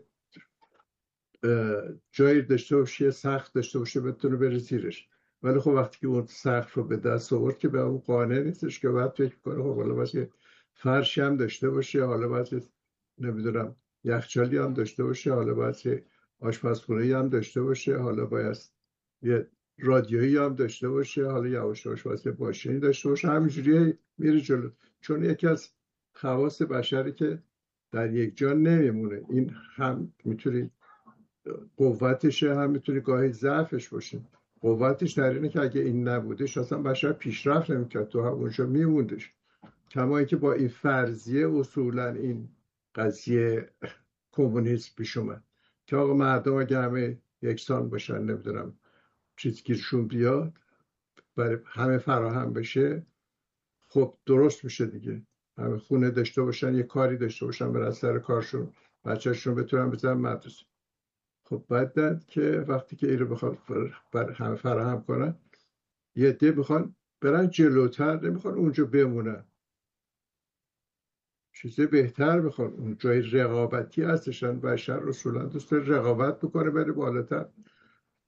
جایی داشته باشه، سقف داشته باشه بتونه بره زیرش، ولی خب وقتی که اون سقف رو به دست آورد که به اون قانع نیستش که بعد فکر کنه خب حالا باید فرشی هم داشته باشه، حالا باید نمیدونم یخچالی هم داشته باشه، حالا باید آشپزخونه‌ای هم داشته باشه، حالا باید یه رادیویی هم داشته باشه، حالا یواش یواش باید ماشینی داشته باشه، همینجوری میره جلو. چون یکی از خواص بشری که در یک جا نمیمونه، این هم میتونی قوتشه هم میتونه گاهی ضعفش باشه. قوتش در اینه که اگه این نبودش اصلا بشر پیشرفت نمیکرد، تو همونجا میموندش. کما اینکه با این فرضیه اصولا این قضیه کمونیسم پیش اومد که آقا مردم اگه همه یکسان باشن، نمیدونم چیز گیرشون بیاد، برای همه فراهم بشه، خب درست میشه دیگه، همه خونه داشته باشن، یه کاری داشته باشن، برن سر کارشون، بچه‌شون بتونن بزنن مدرسه. خب بعد که وقتی که این رو بخواد بر همه فراهم کنن، یه عده میخوان برن جلوتر، نمیخوان اونجا بمونن، چیزی بهتر میخوان، اون جای رقابتی هستشن، بشر اصولا دوست داره رقابت بکنه بره بالاتر.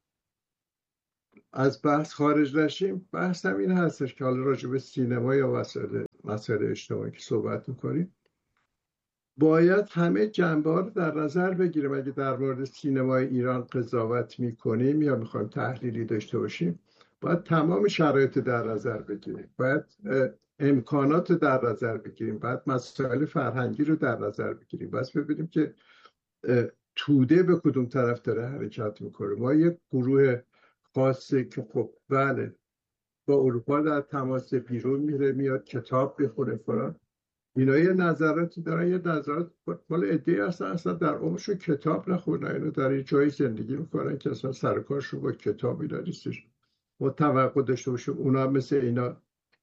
از بحث خارج نشیم، بحث هم این هستش که حالا راجع به سینما یا مسائل مسائل اجتماعی که صحبت میکنیم باید همه جنبه ها رو در نظر بگیریم. اگه در مورد سینمای ایران قضاوت میکنیم یا میخوایم تحلیلی داشته باشیم باید تمام شرایط در نظر بگیریم، باید امکانات رو در نظر بگیریم، باید مسائل فرهنگی رو در نظر بگیریم، بس ببینیم که توده به کدوم طرف داره حرکت میکنه. ما یک گروه خاصه که خب بله با اروپا در تماس، بیرون میره میاد کتاب بخونه فلان، اینا یه نظراتی دارن، یه نظرات مال عده‌ای هستن اصلا در عمرشون کتاب نخوندن، اینا در یه جایی زندگی میکنن که اصلا سر و کارشون با کتاب اینا نیستش. ما توقع داشته باشیم اونا مثل اینا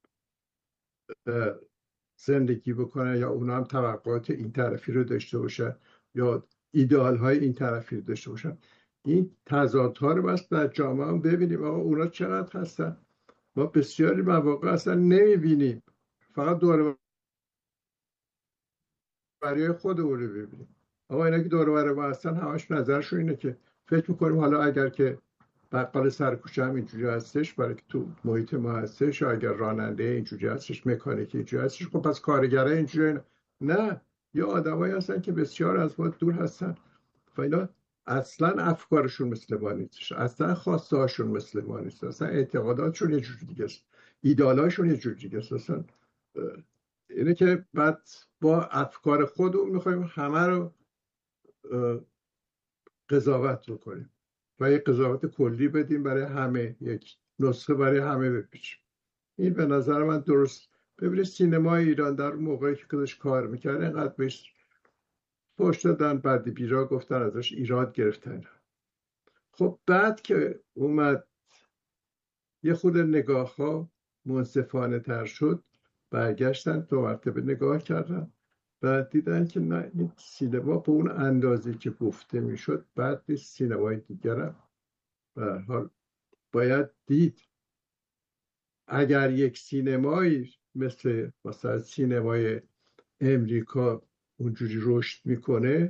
زندگی بکنن یا اونا هم توقعات این طرفی رو داشته باشن یا ایدئال های این طرفی رو داشته باشن. این تضادها رو بس در جامعه هم ببینیم آقا اونا چقدر هستن. ما بسیاری مواقع اصلا نمیبینیم، فقط دور برای خودمون رو ببینیم. آقا اینا که دور و بر ما هستن همش نظرشون اینه که فکر میکنیم حالا اگر که بقال سرکوچه هم اینجوری هستش برای که تو محیط ما هستش، یا اگر راننده اینجوری هستش، مکانیکی اینجوری هستش، خب پس کارگره اینجوری. نه، یا آدمایی هستن که بسیار از ما دور هستن و اینا اصلا افکارشون مثل ما نیستش، اصلا خواسته هاشون مثل ما نیست، اصلا اعتقاداتشون یه جوری دیگه است، ایدالاشون یه جوری دیگه است. اصلا اینه که بعد با افکار خودمون میخوایم همه رو قضاوت بکنیم و یک قضاوت کلی بدیم برای همه، یک نسخه برای همه بپیچیم. این به نظر من درست. ببینید سینمای ایران در موقعی که خودش کار میکرد اینقدر بهش پشت دادن، بعد بیرا گفتن، ازش ایراد گرفتن. خب بعد که اومد یه خود نگاه ها منصفانه تر شد، برگشتن دو مرتبه نگاه کردن و دیدن که نه، این سینما به اون اندازه که گفته میشد بعد نیست، سینمای دیگرم به هر حال باید دید. اگر یک سینمایی مثل مثلا سینمای امریکا اونجوری رشد میکنه،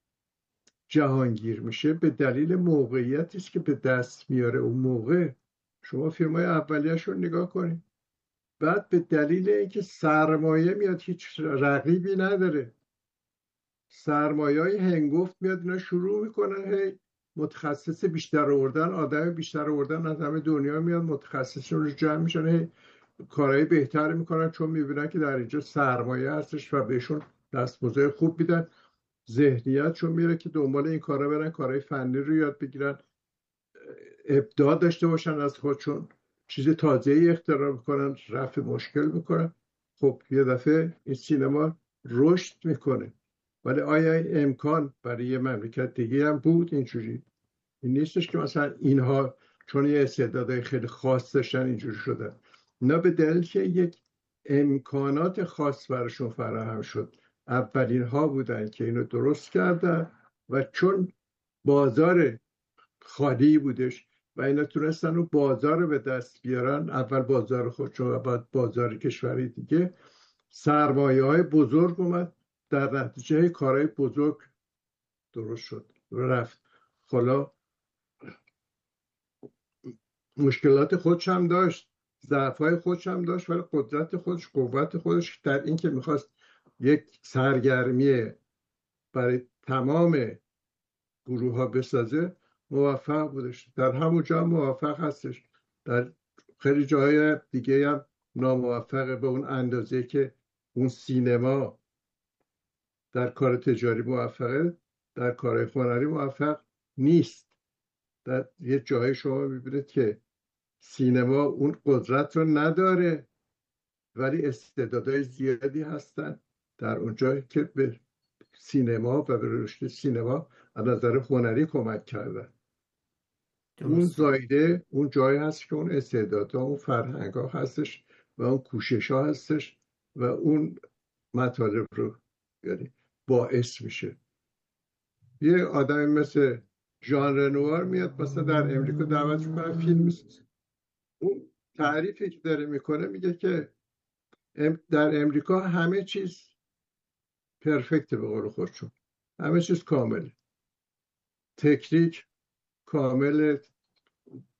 جهانگیر میشه، به دلیل موقعیتی است که به دست میاره اون موقع. شما فیلمای اولیه‌اش رو نگاه کنید، بعد به دلیل اینکه سرمایه میاد، هیچ رقیبی نداره، سرمایه های هنگفت میاد، اینا شروع میکنن هی متخصص بیشتر آوردن، آدم بیشتر آوردن از همه دنیا میاد، متخصصشون رو جمع میشن، هی کارهای بهتر میکنن، چون میبینن که در اینجا سرمایه هستش و بهشون دستمزد خوب میدن، ذهنیتشون میره که دنبال این کارا برن، کارهای فنی رو یاد بگیرن، ابداع داشته باشن از خودشون، چیز تازه‌ای اختراع میکنن، رفع مشکل میکنن. خب یه دفعه این سینما رشد میکنه. ولی آیا این امکان برای یه مملکت دیگه هم بود اینجوری؟ این نیستش که مثلا اینها چون یه استعدادهای خیلی خاص داشتن اینجوری شدن. نه، به دلیل که یک امکانات خاص براشون فراهم شد، اولین ها بودن که اینو درست کردن و چون بازار خالی بودش و اینا تونستن رو بازار رو به دست بیارن، اول بازار خودشون و بعد بازار کشوری دیگه، سرمایه های بزرگ اومد، در نتیجه کارهای بزرگ درست شد و رفت. حالا مشکلات خودش هم داشت، ضعف‌های خودش هم داشت، ولی قدرت خودش، قوت خودش در این که میخواست یک سرگرمی برای تمام گروه ها بسازه موفق بودش. در همون جا موفق هستش، در خیلی جاهای دیگه هم ناموفقه به اون اندازه که اون سینما در کار تجاری موفقه، در کار هنری موفق نیست. در یه جای شما میبینید که سینما اون قدرت رو نداره ولی استعدادهای زیادی هستن در اونجا که به سینما و به رشد سینما از نظر هنری کمک کردن. اون زایده اون جایی هست که اون استعدادها، اون فرهنگ ها هستش و اون کوشش ها هستش و اون مطالب رو یعنی باعث میشه. یه آدمی مثل ژان رنوار میاد مثلا در امریکا دعوت میکنه فیلم میسازه، اون تعریفی که داره میکنه میگه که در امریکا همه چیز پرفکته، به قول خودشون همه چیز کامله، تکنیک کامله،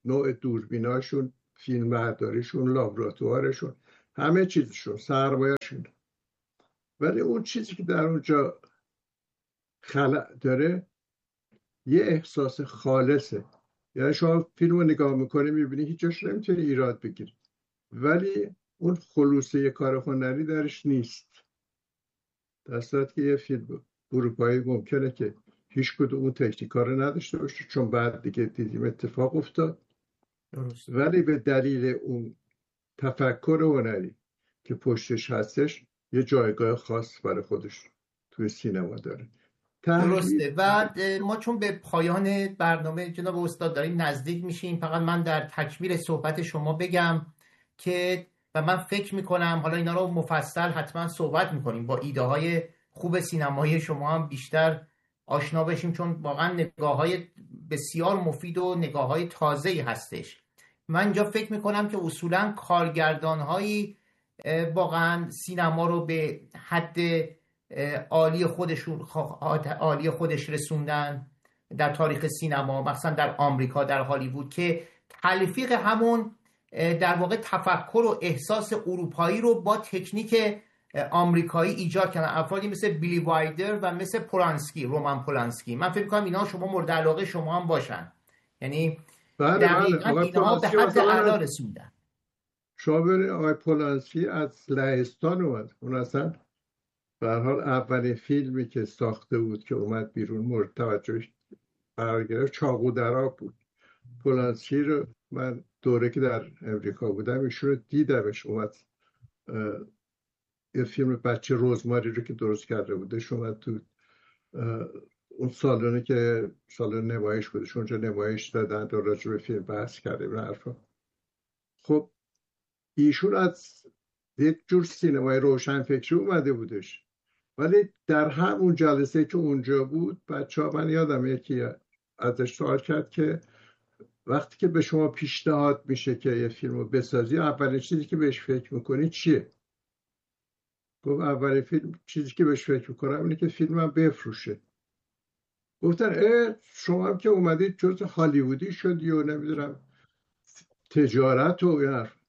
نوع دوربیناشون، فیلم برداریشون، لابراتوارشون، همه چیزشون، سرمایه‌شون. ولی اون چیزی که در اونجا خلق داره یه احساس خالصه. یعنی شما فیلم رو نگاه میکنی میبینی هیچ جاش نمیتونی ایراد بگیری، ولی اون خلوصه یه کار هنری درش نیست. در صورتی که یه فیلم اروپایی ممکنه که هیچ کدوم اون تکنیکا رو نداشته باشه، چون بعد دیگه دیدیم اتفاق افتاد. درست. ولی به دلیل اون تفکر هنری که پشتش هستش یه جایگاه خاص برای خودش توی سینما داره. درسته. و ما چون به پایان برنامه جناب استاد داریم نزدیک میشیم، فقط من در تکمیل صحبت شما بگم که و من فکر میکنم حالا اینا رو مفصل حتما صحبت میکنیم، با ایده های خوب سینمایی شما هم بیشتر آشنا بشیم، چون واقعا نگاه های بسیار مفید و نگاه های تازه‌ای هستش. من اینجا فکر میکنم که اصولا کارگردان هایی واقعا سینما رو به حد عالی خودشون عالی خودش رسوندن در تاریخ سینما، مثلا در آمریکا، در هالیوود، که تلفیق همون در واقع تفکر و احساس اروپایی رو با تکنیک آمریکایی ایجاد کردن. افرادی مثل بیلی وایدر و مثل پولانسکی، رومان پولانسکی. من فکر می‌کنم اینا شما مورد علاقه شما هم باشن، یعنی دقیقاً اینها به حد اعلا رسوندن. شما ببینید آقای پولانسکی از لهستان اومد، اون اصلا به هر حال اولین فیلمی که ساخته بود که اومد بیرون مورد توجهش قرار گرفت چاقو در آب بود. پولانسکی رو من دوره که در امریکا بودم ایشون رو دیدمش، اومد یه فیلم بچه روزماری رو که درست کرده بودش اومد تو اون سالونی که سالن نمایش بودش، اونجا نمایش دادن و راجع به فیلم بحث کرده این حرفا. خب ایشون از یک جور سینمای روشنفکری اومده بودش، ولی در همون جلسه که اونجا بود بچه ها، من یادم یکی ازش سوال کرد که وقتی که به شما پیشنهاد میشه که یه فیلم رو بسازی اولین چیزی که بهش فکر میکنی چیه؟ گفت اولین فیلم چیزی که بهش فکر میکنم اینه که فیلمم بفروشه. گفتن اه شما هم که اومدید جز هالیوودی شدی و نمیدونم تجارت و این حرف.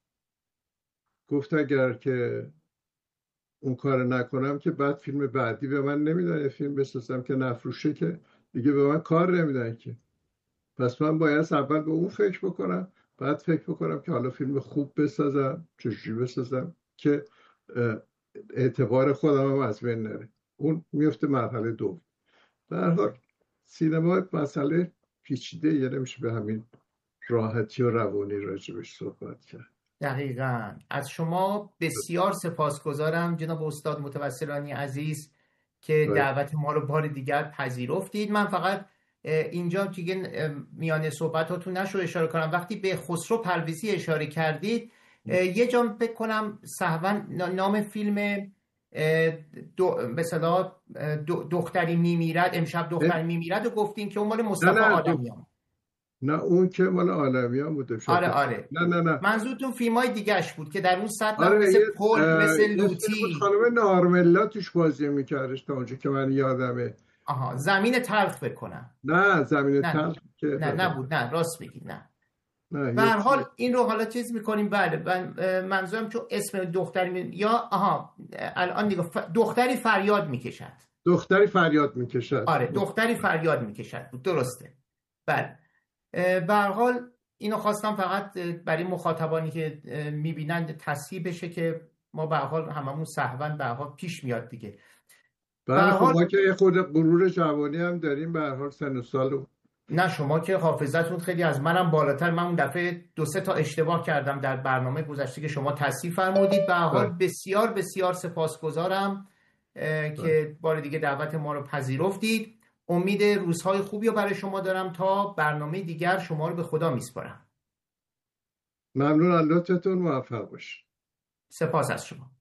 گفت اگر که اون کار نکنم که بعد فیلم بعدی به من نمیدن، یه فیلم بسازم که نفروشه که دیگه به من کار نمیدن که. پس من باید اول به اون فکر بکنم، بعد فکر بکنم که حالا فیلم خوب بسازم، چجوری بسازم که اعتبار خودم هم از بین نره. اون میفته مرحله دوم. در هر حال سینما مسئله پیچیده، یه نمیشه به همین راحتی و روانی راجبش صحبت کرد. دقیقاً. از شما بسیار سپاسگزارم جناب استاد متوسلانی عزیز که دعوت ما رو بار دیگر پذیرفتید. من فقط اینجا دیگه میان صحبتاتون نشو اشاره کنم، وقتی به خسرو پرویزی اشاره کردید یه جا فکر کنم سهوا نام فیلم به اصطلاح دختری میمیرد، امشب دختری میمیرد و گفتین که اون مال مصطفی آدمیان. نه اون که مال عالمیان بوده. آره آره نه نه نه منظورتون فیلمای دیگه‌اش بود که در اون سطح آره مثل پل، مثل لوتی، خانم نارملا توش بازی میکردش تا اونجا که من یادمه. آها زمین تلخ بکنم. نه زمین نه. تلخ که نه نبود، نه راست میگی، نه. نه به هر حال این رو حالا چیز میکنیم. بله منظورم چون اسم دختری می... یا آها الان نگاه ف... دختری فریاد میکشد. دختری فریاد میکشد. آره دختری فریاد میکشد بود، درسته. بله به هر حال اینو خواستم فقط برای مخاطبانی که میبینند تصحیح بشه که ما به هر حال هممون سهوا به هر حال پیش میاد دیگه. بله خب ما که خود غرور جوانی هم داریم به هر حال سن و سال. نه شما که حافظتون خیلی از منم بالاتر. من اون دفعه دو سه تا اشتباه کردم در برنامه گذشته که شما تصحیح فرمودید. به هر حال بسیار بسیار سپاسگزارم که بار دیگه دعوت ما رو پذیرفتید. امید روزهای خوبی رو برای شما دارم. تا برنامه دیگر شما رو به خدا میسپارم. ممنون، لطفتون، موفق باشید. سپاس از شما.